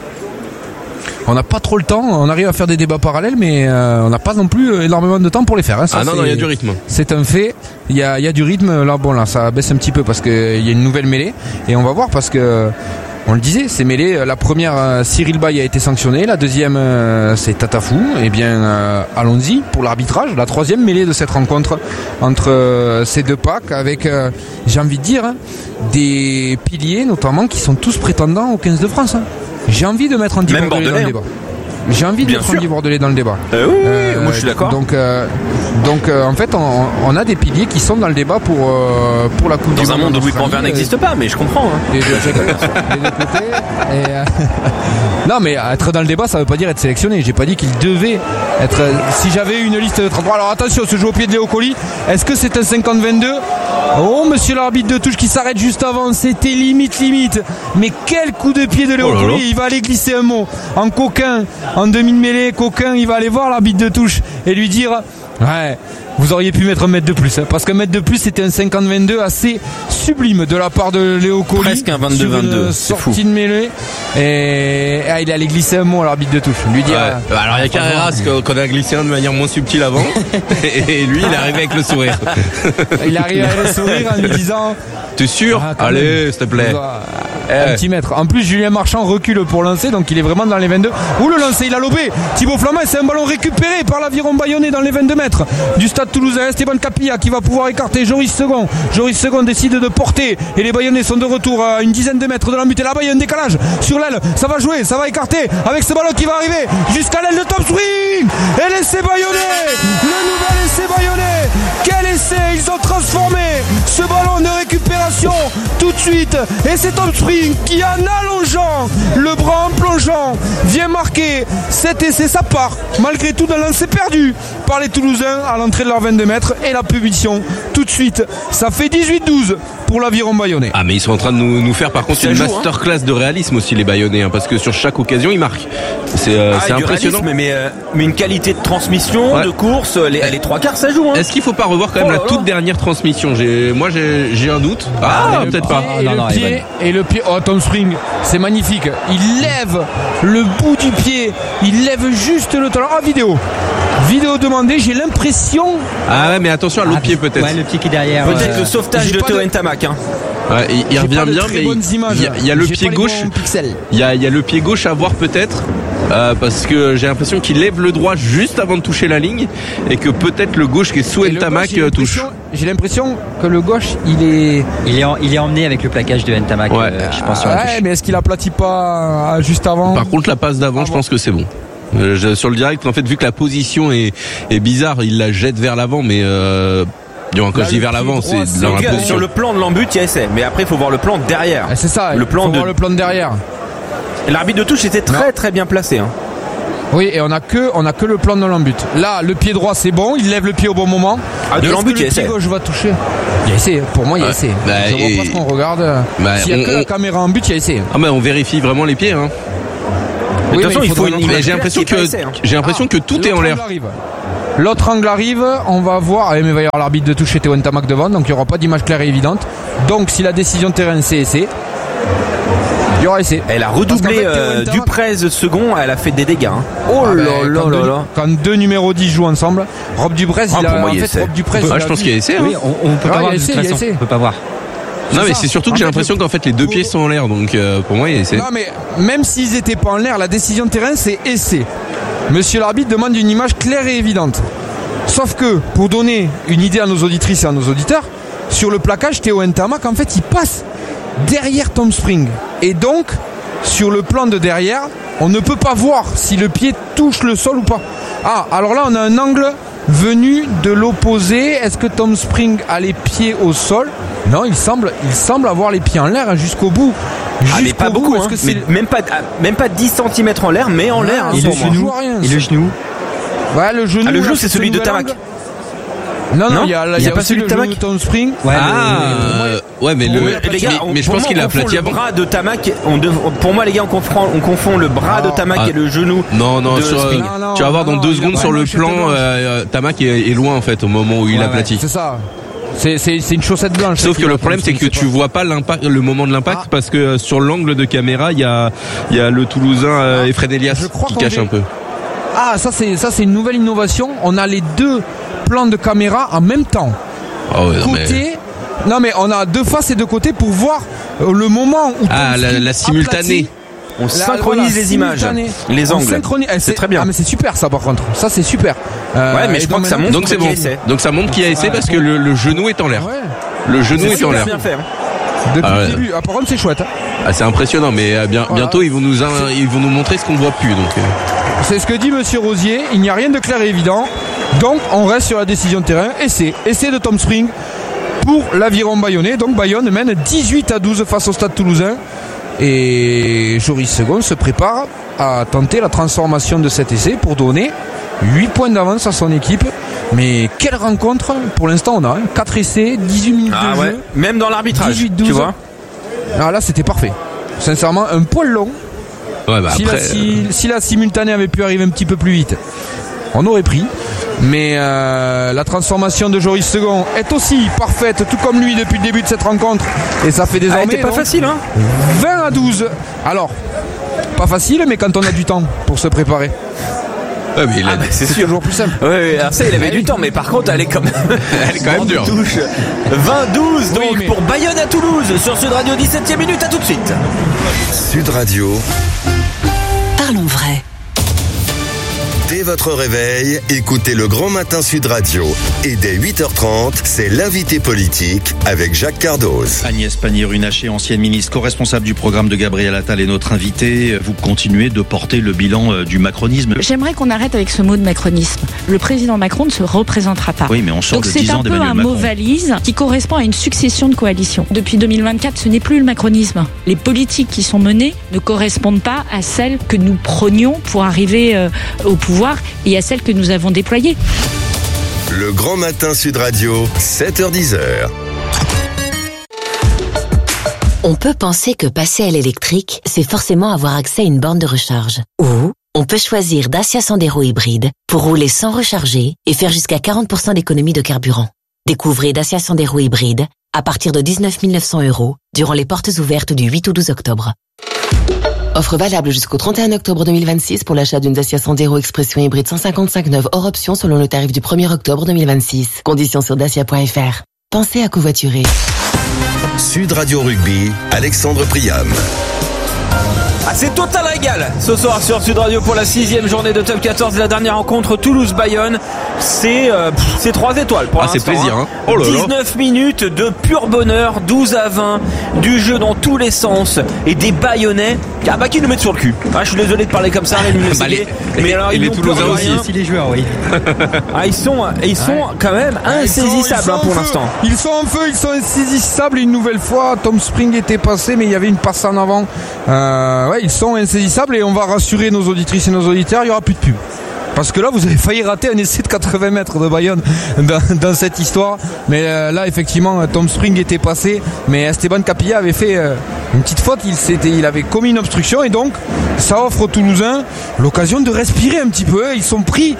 On n'a pas trop le temps, on arrive à faire des débats parallèles, mais on n'a pas non plus énormément de temps pour les faire. Ça, non, il y a du rythme. C'est un fait, il y a du rythme. Là, ça baisse un petit peu parce qu'il y a une nouvelle mêlée. Et on va voir parce que, on le disait, ces mêlées, la première, Cyril Bay a été sanctionné, la deuxième, c'est Tatafou. Eh bien, allons-y pour l'arbitrage. La troisième mêlée de cette rencontre entre ces deux packs avec, j'ai envie de dire, des piliers notamment qui sont tous prétendants au 15 de France. J'ai envie de mettre Andy Bordelais dans le débat. J'ai envie de mettre Andy Bordelais dans le débat. Oui, moi je suis d'accord. Donc en fait, on a des piliers qui sont dans le débat pour la Coupe du Monde. Dans un monde où Louis Panvert n'existe pas, mais je comprends. Les deux côtés. Non, mais être dans le débat, ça veut pas dire être sélectionné. J'ai pas dit qu'il devait être. Si j'avais une liste de 33. Alors attention, ce jeu au pied de Léo Colli. Est-ce que c'est un 50-22? Oh, monsieur l'arbitre de touche qui s'arrête juste avant. C'était limite. Mais quel coup de pied de Léo Colli. Il va aller glisser un mot en coquin, en demi de mêlée. Coquin, il va aller voir l'arbitre de touche et lui dire: ouais, vous auriez pu mettre un mètre de plus, hein, parce qu'un mètre de plus, c'était un 50-22 assez sublime de la part de Léo Colli. Presque un 22-22. Sortie de mêlée. Et il allait glisser un mot à l'arbitre de touche. Lui dire. Alors il y a Carreras qu'on a glissé un de manière moins subtile avant. Et lui, il est arrivé avec le sourire. Il arrive avec le sourire en lui disant: t'es sûr? Allez, s'il te plaît. Un petit mètre. En plus, Julien Marchand recule pour lancer, donc il est vraiment dans les 22. Ouh, le lancer, il a lobé. Thibaut Flamand, c'est un ballon récupéré par l'Aviron bayonnais dans les 22 mètres du stade toulousain. Esteban Capilla qui va pouvoir écarter Joris Second. Joris Second décide de porter et les Bayonnais sont de retour à une dizaine de mètres de la but. Et là-bas, il y a un décalage sur l'aile. Ça va jouer, ça va écarter avec ce ballon qui va arriver jusqu'à l'aile de Top Swing. Et l'essai bayonnais, le nouvel essai bayonnais. Quel essai! Ils ont transformé ce ballon de récupération tout de suite. Et c'est Top Spring qui, en allongeant le bras, en plongeant, vient marquer cet essai. Ça part malgré tout d'un lancer perdu par les Toulousains à l'entrée de leurs 22 mètres. Et la punition tout de suite. Ça fait 18-12 pour l'Aviron bayonnais. Ah, mais ils sont en train de nous faire par contre une masterclass de réalisme aussi, les Bayonnais, parce que sur chaque occasion ils marquent. C'est impressionnant. Réalisme, mais une qualité de transmission, de course, les trois quarts ça joue. Est-ce qu'il faut pas revoir quand même la toute dernière transmission? Moi j'ai un doute. Peut-être pas. Et le pied, Tom Spring, c'est magnifique. Il lève le bout du pied, il lève juste le talon. Vidéo demandée, j'ai l'impression. Ah ouais, mais attention à l'autre pied peut-être. Ouais, le pied qui est derrière. Peut-être le sauvetage de Théo Ntamak. Ouais, il revient bien, mais il y a le pied gauche. Il y a le pied gauche à voir peut-être. parce que j'ai l'impression qu'il lève le droit juste avant de toucher la ligne et que peut-être le gauche qui est sous Ntamak touche. J'ai l'impression que le gauche il est emmené avec le plaquage de Ntamak, je pense. Mais est-ce qu'il aplatit pas juste avant? Par contre la passe d'avant, je pense que c'est bon. Sur le direct, en fait, vu que la position est bizarre, il la jette vers l'avant, mais quand je dis vers l'avant, c'est dans la position. Sur le plan de l'embut, il y a essai, mais après il faut voir le plan derrière. C'est ça. Voir le plan de derrière. L'arbitre de touche était très bien placé. Hein. Oui, et on a que le plan de l'embut. Là, le pied droit c'est bon, il lève le pied au bon moment. De l'embut, il y a essai. Le pied gauche va toucher. Il y a essai. Pour moi, il y a essai. Je vois pas ce qu'on regarde. S'il y a que la caméra en but, il y a essai. Ah on vérifie vraiment les pieds. Hein. De toute façon, il faut une image. J'ai l'impression que tout est en l'air. L'autre angle arrive, on va voir. Mais il va y avoir l'arbitre de touche chez Théo Ntamak devant, donc il n'y aura pas d'image claire et évidente. Donc si la décision de terrain c'est essai, il y aura essai. Elle a redoublé Duprez second, elle a fait des dégâts. Hein. Oh là là. Quand deux numéros 10 jouent ensemble, Rob Duprez, je pense qu'il y a essai. Oui, on peut pas voir de toute façon. On peut pas voir. Non mais c'est surtout que j'ai l'impression qu'en fait les deux pieds sont en l'air, donc pour moi il y a essai. Non mais même s'ils étaient pas en l'air, la décision de terrain c'est essai. Monsieur l'arbitre demande une image claire et évidente. Sauf que pour donner une idée à nos auditrices et à nos auditeurs, sur le plaquage, Théo Ntamak en fait il passe derrière Tom Spring. Et donc sur le plan de derrière, on ne peut pas voir si le pied touche le sol ou pas. Ah, alors là on a un angle venu de l'opposé. Est-ce que Tom Spring a les pieds au sol? Non, il semble avoir les pieds en l'air jusqu'au bout. Mais pas beaucoup, hein. Mais même pas 10 cm en l'air, mais en l'air. Et le genou. Le genou, le genou c'est celui de Tamac. Non, il y a pas celui de Tamac. Tom Spring. Mais je pense qu'il a aplati avant. Le bras de Tamac, pour moi les gars, on confond le bras de Tamac et le genou. Non, tu vas voir dans 2 secondes sur le plan, Tamac est loin en fait au moment où il aplatit. C'est ça. C'est une chaussette blanche. Sauf que le problème c'est que tu vois pas l'impact, le moment de l'impact, parce que sur l'angle de caméra il y a le Toulousain Efren Elias qui cache un peu. Ah, ça c'est une nouvelle innovation. On a les deux plans de caméra en même temps. Non mais on a deux faces et deux côtés pour voir le moment où la simultanée. On synchronise les images, les angles. C'est très bien. Ah mais c'est super ça par contre. Ça c'est super. Mais je crois que ça montre qu'il y a essai. Donc ça montre qu'il y a essai parce que le genou est en l'air. Le genou est en l'air. Bien fait. Depuis le début. Par contre c'est chouette. C'est impressionnant, mais bientôt ils vont nous montrer ce qu'on ne voit plus. Donc. C'est ce que dit Monsieur Rosier. Il n'y a rien de clair et évident. Donc on reste sur la décision de terrain. Essai de Tom Spring pour l'Aviron bayonnais. Donc Bayonne mène 18-12 face au Stade Toulousain. Et Joris Second se prépare à tenter la transformation de cet essai pour donner 8 points d'avance à son équipe. Mais quelle rencontre pour l'instant on a 4 essais, 18 minutes de jeu. Même dans l'arbitrage, 18-12. Tu vois. Là c'était parfait. Sincèrement un poil long. Si la simultanée avait pu arriver un petit peu plus vite, on aurait pris. Mais la transformation de Joris Second est aussi parfaite, tout comme lui depuis le début de cette rencontre. Et ça fait désormais pas facile, hein. 20-12. Alors, pas facile, mais quand on a du temps pour se préparer. C'est sûr. Toujours plus simple. Alors ça, il avait du temps, mais par contre, elle est quand même dure. 20-12 donc pour Bayonne à Toulouse sur Sud Radio, 17e minute. À tout de suite. Sud Radio. Parlons vrai. Dès votre réveil, écoutez le Grand Matin Sud Radio. Et dès 8h30, c'est l'invité politique avec Jacques Cardoz. Agnès Pannier-Runacher, ancienne ministre co-responsable du programme de Gabriel Attal, est notre invitée. Vous continuez de porter le bilan du macronisme. J'aimerais qu'on arrête avec ce mot de macronisme. Le président Macron ne se représentera pas. Oui, mais on sort de 10 ans d'Emmanuel Macron. Donc c'est un peu un mot valise qui correspond à une succession de coalitions. Depuis 2024, ce n'est plus le macronisme. Les politiques qui sont menées ne correspondent pas à celles que nous prônions pour arriver au pouvoir et à celles que nous avons déployées. Le Grand Matin Sud Radio, 7h-10h. On peut penser que passer à l'électrique, c'est forcément avoir accès à une borne de recharge. Ou on peut choisir Dacia Sandero hybride pour rouler sans recharger et faire jusqu'à 40% d'économie de carburant. Découvrez Dacia Sandero hybride à partir de 19 900 € durant les portes ouvertes du 8 au 12 octobre. Offre valable jusqu'au 31 octobre 2026 pour l'achat d'une Dacia Sandero Expression hybride 155 neuve hors option selon le tarif du 1er octobre 2026. Conditions sur dacia.fr. Pensez à covoiturer. Sud Radio Rugby, Alexandre Priam. C'est total régal ce soir sur Sud Radio pour la 6e journée de Top 14, la dernière rencontre Toulouse-Bayonne. C'est 3 étoiles pour l'instant. C'est plaisir, hein. Oh là là. 19 minutes de pur bonheur, 12-20, du jeu dans tous les sens et des Bayonnais qui nous mettent sur le cul. Je suis désolé de parler comme ça, mais alors ils les Toulousains aussi les joueurs, oui. Ils sont quand même insaisissables pour l'instant. Ils sont en feu, ils sont insaisissables une nouvelle fois. Tom Spring était passé, mais il y avait une passe en avant. Ils sont insaisissables et on va rassurer nos auditrices et nos auditeurs, il n'y aura plus de pub. Parce que là, vous avez failli rater un essai de 80 mètres de Bayonne dans cette histoire. Mais là, effectivement, Tom Spring était passé. Mais Esteban Capilla avait fait une petite faute. Il avait commis une obstruction. Et donc, ça offre aux Toulousains l'occasion de respirer un petit peu. Ils sont pris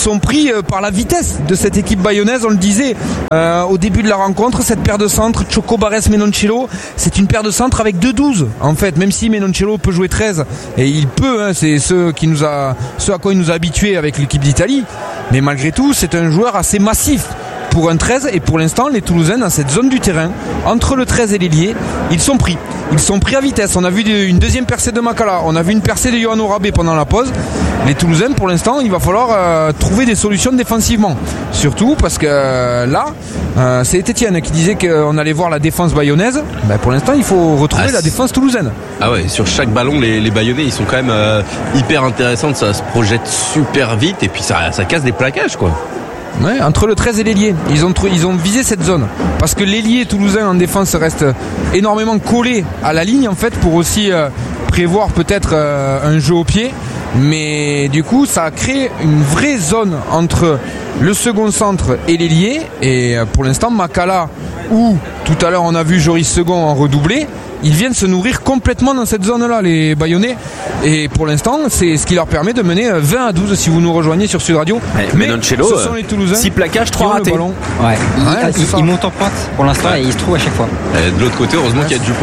par la vitesse de cette équipe bayonnaise. On le disait au début de la rencontre. Cette paire de centres, Choco Barres-Menoncello, c'est une paire de centres avec 2-12. En fait, même si Menoncello peut jouer 13. Et il peut, c'est ce à quoi il nous a habitués avec l'équipe d'Italie, mais malgré tout c'est un joueur assez massif pour un 13 et pour l'instant les Toulousains dans cette zone du terrain entre le 13 et l'ailier ils sont pris à vitesse. On a vu une deuxième percée de Makala, on a vu une percée de Yohan Orabe pendant la pause. Les Toulousains pour l'instant il va falloir trouver des solutions défensivement, surtout parce que là c'est Étienne qui disait qu'on allait voir la défense bayonnaise. Pour l'instant il faut retrouver la défense toulousaine. Ah ouais, sur chaque ballon les Bayonnais ils sont quand même hyper intéressants, ça se projette super vite et puis ça casse des plaquages quoi. Ouais, entre le 13 et l'ailier, ils ont visé cette zone parce que l'ailier toulousain en défense reste énormément collé à la ligne en fait pour aussi prévoir peut-être un jeu au pied, mais du coup ça a créé une vraie zone entre le second centre et l'ailier et pour l'instant Makala ou tout à l'heure on a vu Joris Second en redoublé, ils viennent se nourrir complètement dans cette zone-là, les Bayonnais. Et pour l'instant, c'est ce qui leur permet de mener 20-12 si vous nous rejoignez sur Sud Radio. Mais ce sont les Toulousains. 6 plaquages, 3 ratés. Ouais. Il monte en pointe pour l'instant et il se trouve à chaque fois. De l'autre côté, heureusement qu'il y a Dupont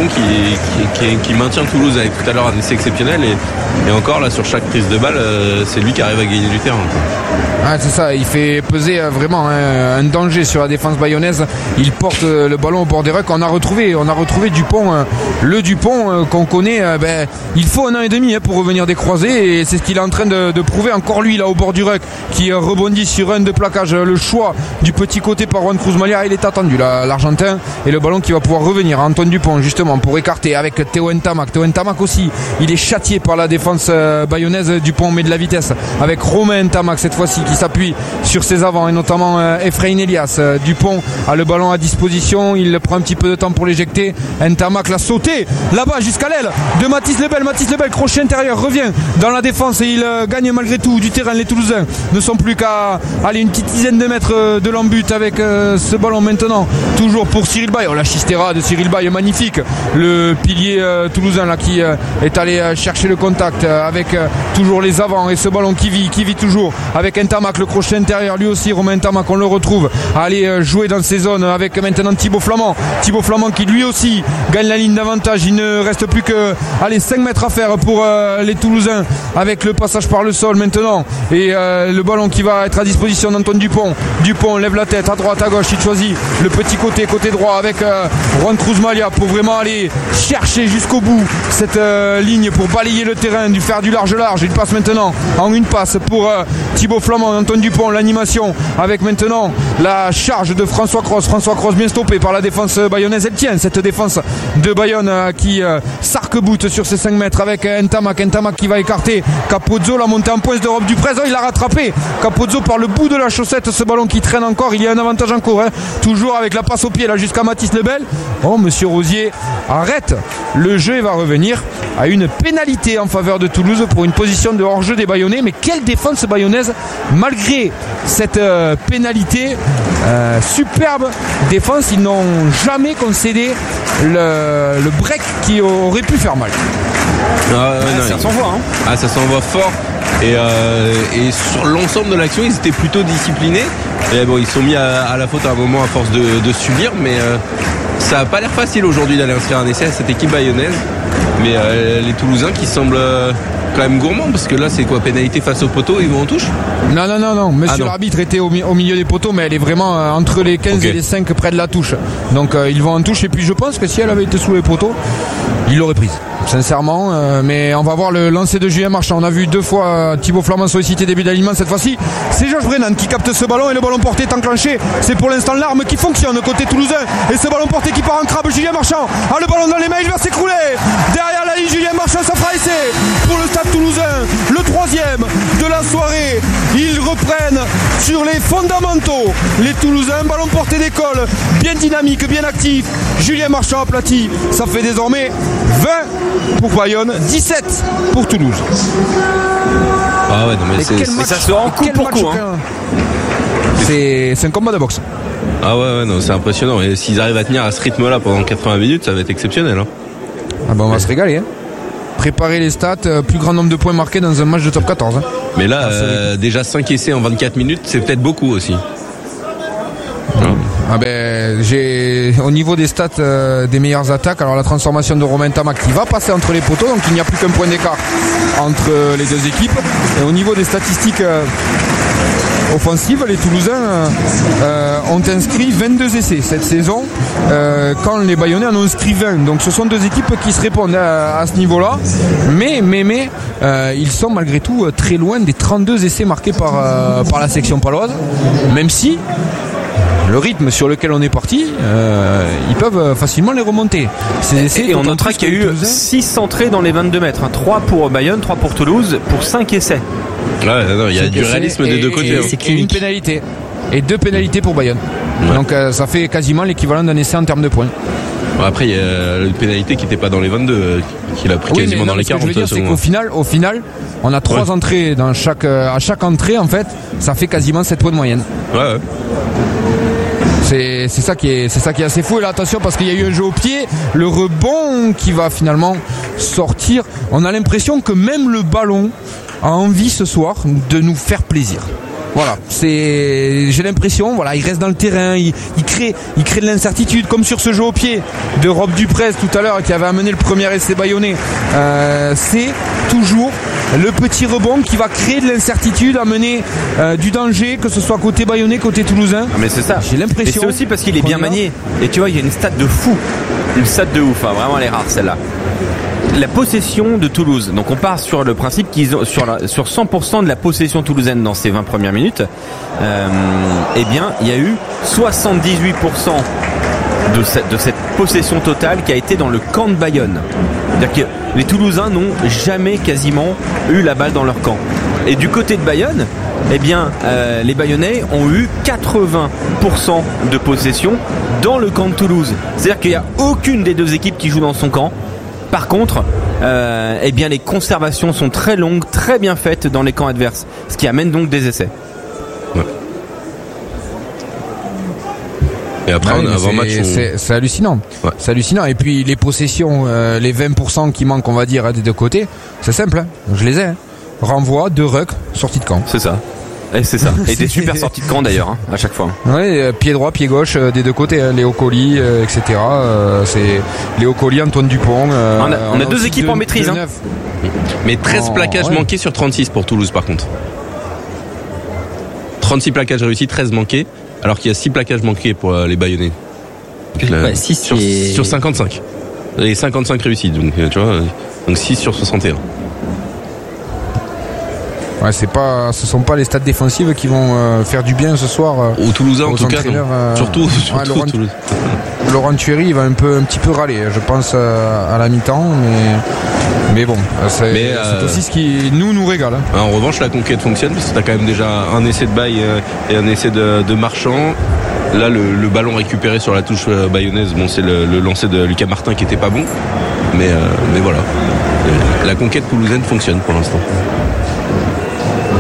qui maintient Toulouse avec tout à l'heure un essai exceptionnel. Et encore là, sur chaque prise de balle, c'est lui qui arrive à gagner du terrain. C'est ça, il fait peser vraiment un danger sur la défense bayonnaise. Il porte le ballon au bord des rucks. On a retrouvé Dupont. Le Dupont qu'on connaît, il faut 1 an et demi pour revenir des croisés et c'est ce qu'il est en train de prouver encore lui là au bord du ruck qui rebondit sur un de plaquage. Le choix du petit côté par Juan Cruz-Malia, il est attendu l'Argentin et le ballon qui va pouvoir revenir à Antoine Dupont justement pour écarter avec Théo Ntamak aussi, il est châtié par la défense bayonnaise. Dupont met de la vitesse avec Romain Ntamak cette fois-ci qui s'appuie sur ses avants et notamment Efrain Elias. Dupont a le ballon à disposition, il prend un petit peu de temps pour l'éjecter. Ntamak l'a sauté là-bas jusqu'à l'aile de Mathis Lebel. Crochet intérieur, revient dans la défense et il gagne malgré tout du terrain. Les Toulousains ne sont plus qu'à une petite dizaine de mètres de l'embut avec ce ballon maintenant toujours pour Cyril Baye. La chistera de Cyril Baye, magnifique, le pilier toulousain là qui est allé chercher le contact avec toujours les avants et ce ballon qui vit toujours avec Ntamak, le crochet intérieur lui aussi. Romain Ntamak, on le retrouve à aller jouer dans ces zones avec maintenant Thibaut Flamand qui lui aussi gagne la ligne d'avantage. Il ne reste plus que 5 mètres à faire pour les Toulousains avec le passage par le sol maintenant et le ballon qui va être à disposition d'Antoine Dupont. Dupont lève la tête à droite à gauche, il choisit le petit côté droit avec Juan Cruz-Malia pour vraiment aller chercher jusqu'au bout cette ligne pour balayer le terrain, faire du large. Il passe maintenant en une passe pour Thibaut Flamand. Antoine Dupont, l'animation avec maintenant la charge de François Cross bien stoppé par la défense bayonnaise. Elle tient cette défense de Bayonne qui s'arc-boute sur ces 5 mètres avec Ntamak qui va écarter Capozzo. La montée en pointe de Rob Duprez, il l'a rattrapé Capozzo par le bout de la chaussette, ce ballon qui traîne encore. Il y a un avantage en cours toujours avec la passe au pied là jusqu'à Mathis Lebel. Monsieur Rosier arrête le jeu et va revenir à une pénalité en faveur de Toulouse pour une position de hors-jeu des Bayonnais. Mais quelle défense bayonnaise malgré cette pénalité, superbe défense. Ils n'ont jamais concédé le break qui aurait pu faire mal. Ça s'envoie ça s'envoie fort et sur l'ensemble de l'action ils étaient plutôt disciplinés et ils sont mis à la faute à un moment à force de subir, mais ça n'a pas l'air facile aujourd'hui d'aller inscrire un essai à cette équipe bayonnaise, mais les Toulousains qui semblent quand même gourmand, parce que là c'est quoi, pénalité face au poteau, ils vont en touche? Non. Monsieur l'arbitre était au milieu des poteaux, mais elle est vraiment entre les 15 et les 5 près de la touche. Donc ils vont en touche, et puis je pense que si elle avait été sous les poteaux, il l'aurait prise. Sincèrement, mais on va voir le lancer de Julien Marchand. On a vu 2 fois Thibaut Flamand solliciter début d'alignement. Cette fois-ci, c'est Georges Brennan qui capte ce ballon, et le ballon porté est enclenché. C'est pour l'instant l'arme qui fonctionne côté toulousain, et ce ballon porté qui part en crabe. Julien Marchand a le ballon dans les mains, il va s'écrouler derrière la ligne. Julien Marchand, ça fera essai pour le Stade Toulousain, le 3e de la soirée. Ils reprennent sur les fondamentaux, les Toulousains. Ballon porté d'école, bien dynamique, bien actif. Julien Marchand aplati, ça fait désormais 20 pour Bayonne, 17 pour Toulouse. Ah ouais, non mais ça se rend coup pour coup. C'est un combat de boxe. Ah ouais, non, c'est impressionnant. Et s'ils arrivent à tenir à ce rythme-là pendant 80 minutes, ça va être exceptionnel. Ah bah on va se régaler. Préparer les stats, plus grand nombre de points marqués dans un match de top 14. Mais là, déjà 5 essais en 24 minutes, c'est peut-être beaucoup aussi. Ah ben, j'ai au niveau des stats des meilleures attaques, alors la transformation de Romain Tamac qui va passer entre les poteaux, donc il n'y a plus qu'un point d'écart entre les deux équipes. Et au niveau des statistiques offensives, les Toulousains ont inscrit 22 essais cette saison, quand les Bayonnais en ont inscrit 20. Donc ce sont deux équipes qui se répondent à ce niveau-là, mais ils sont malgré tout très loin des 32 essais marqués par la section paloise, même si le rythme sur lequel on est parti, ils peuvent facilement les remonter. Et on notera qu'il y a eu 6 centrés dans les 22 mètres. 3 pour Bayonne, 3 pour Toulouse, pour 5 essais. Ouais, non, il y a du réalisme des deux côtés. Et une pénalité. Et 2 pénalités pour Bayonne. Ouais. Donc ça fait quasiment l'équivalent d'un essai en termes de points. Bon, après, il y a une pénalité qui n'était pas dans les 22, qu'il a pris quasiment dans les 40. Ce que je veux dire, c'est qu'au final, on a 3 entrées à chaque entrée, en fait, ça fait quasiment 7 points de moyenne. Ouais. C'est ça qui est assez fou. Et là, attention, parce qu'il y a eu un jeu au pied, le rebond qui va finalement sortir. On a l'impression que même le ballon a envie ce soir de nous faire plaisir. Voilà, j'ai l'impression, il reste dans le terrain, il crée de l'incertitude, comme sur ce jeu au pied de Rob Duprez tout à l'heure qui avait amené le premier essai bayonnais. C'est toujours le petit rebond qui va créer de l'incertitude, amener du danger, que ce soit côté bayonnais, côté toulousain. Ah mais c'est ça. J'ai l'impression. Et c'est aussi parce qu'il est bien manié. Et tu vois, il y a une stat de fou, une stat de ouf, vraiment elle est rare celle-là. La possession de Toulouse. Donc on part sur le principe qu'ils ont sur 100% de la possession toulousaine dans ces 20 premières minutes. Eh bien, il y a eu 78% de cette possession totale qui a été dans le camp de Bayonne. C'est-à-dire que les Toulousains n'ont jamais quasiment eu la balle dans leur camp. Et du côté de Bayonne, eh bien, les Bayonnais ont eu 80% de possession dans le camp de Toulouse. C'est-à-dire qu'il n'y a aucune des deux équipes qui joue dans son camp. Par contre, eh bien les conservations sont très longues, très bien faites dans les camps adverses, ce qui amène donc des essais. Ouais. Et après, c'est hallucinant. Ouais. C'est hallucinant. Et puis les possessions, les 20% qui manquent, on va dire, des deux côtés, c'est simple. Je les ai. Renvoi, 2 rucks, sortie de camp. C'est ça. Et c'est ça. Et des super sorties de camp d'ailleurs, à chaque fois. Oui, pied droit, pied gauche des deux côtés. Léo Colli, etc. C'est Léo Colli, Antoine Dupont. On a 2 équipes en maîtrise. Mais 13 plaquages manqués sur 36 pour Toulouse par contre. 36 plaquages réussis, 13 manqués. Alors qu'il y a 6 plaquages manqués pour les Bayonnais. Sur 55. Et 55 réussis. Donc tu vois, donc 6 sur 61. Ouais, ce sont pas les stats défensives qui vont faire du bien ce soir aux Toulousains en tout cas. Surtout Toulouse. Laurent Thuéry, il va un petit peu râler, je pense, à la mi-temps, mais bon, c'est aussi ce qui nous régale. En revanche, la conquête fonctionne parce que t'as quand même déjà un essai de Baye et un essai de Marchand. Là, le ballon récupéré sur la touche bayonnaise, bon, c'est le lancer de Lucas Martin qui était pas bon, mais voilà, la conquête toulousaine fonctionne pour l'instant.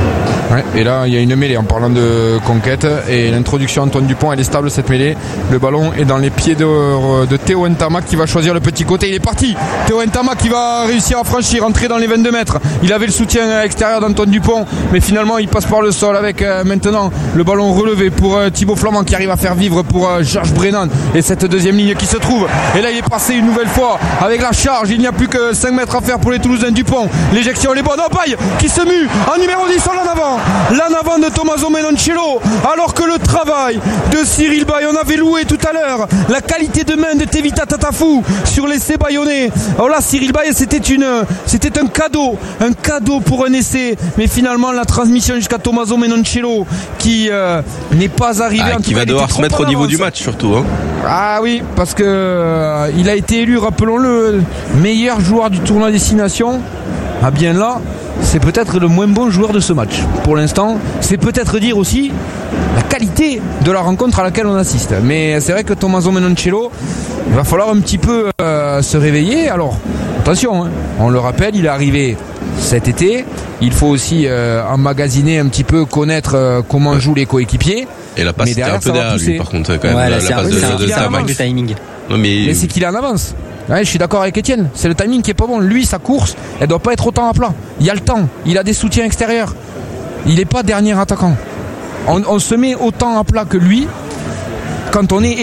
Ouais, et là il y a une mêlée en parlant de conquête et l'introduction Antoine Dupont, elle est stable cette mêlée. Le ballon est dans les pieds de Théo Ntamak qui va choisir le petit côté. Il est parti. Théo Ntamak qui va réussir à franchir, entrer dans les 22 mètres. Il avait le soutien extérieur d'Antoine Dupont, mais finalement il passe par le sol avec maintenant le ballon relevé pour Thibaut Flamand qui arrive à faire vivre pour Georges Brennan et cette deuxième ligne qui se trouve. Et là il est passé une nouvelle fois avec la charge. Il n'y a plus que 5 mètres à faire pour les Toulousains. Dupont, l'éjection elle est bonne. Paille qui se mue en numéro 10 en avant de Tommaso Menoncello, alors que le travail de Cyril Bay, on avait loué tout à l'heure la qualité de main de Tevita Tatafou sur l'essai bayonnais. Alors là Cyril Bay c'était un cadeau pour un essai, mais finalement la transmission jusqu'à Tommaso Menoncello qui n'est pas arrivé, qui va devoir se mettre au niveau du match surtout, hein. Ah oui, parce que il a été élu, rappelons-le, meilleur joueur du tournoi Destination. Ah bien là, c'est peut-être le moins bon joueur de ce match. Pour l'instant, c'est peut-être dire aussi la qualité de la rencontre à laquelle on assiste. Mais c'est vrai que Tommaso Menoncello, il va falloir un petit peu se réveiller. Alors, attention, hein, on le rappelle, il est arrivé cet été. Il faut aussi emmagasiner un petit peu, connaître comment jouent les coéquipiers. Et la passe était un peu derrière lui, par contre, quand même. Ouais, la passe de timing. Non, mais c'est qu'il est en avance. Ouais, je suis d'accord avec Étienne, c'est le timing qui est pas bon. Lui, sa course, elle doit pas être autant à plat. Il y a le temps, il a des soutiens extérieurs. Il est pas dernier attaquant. On se met autant à plat que lui quand on est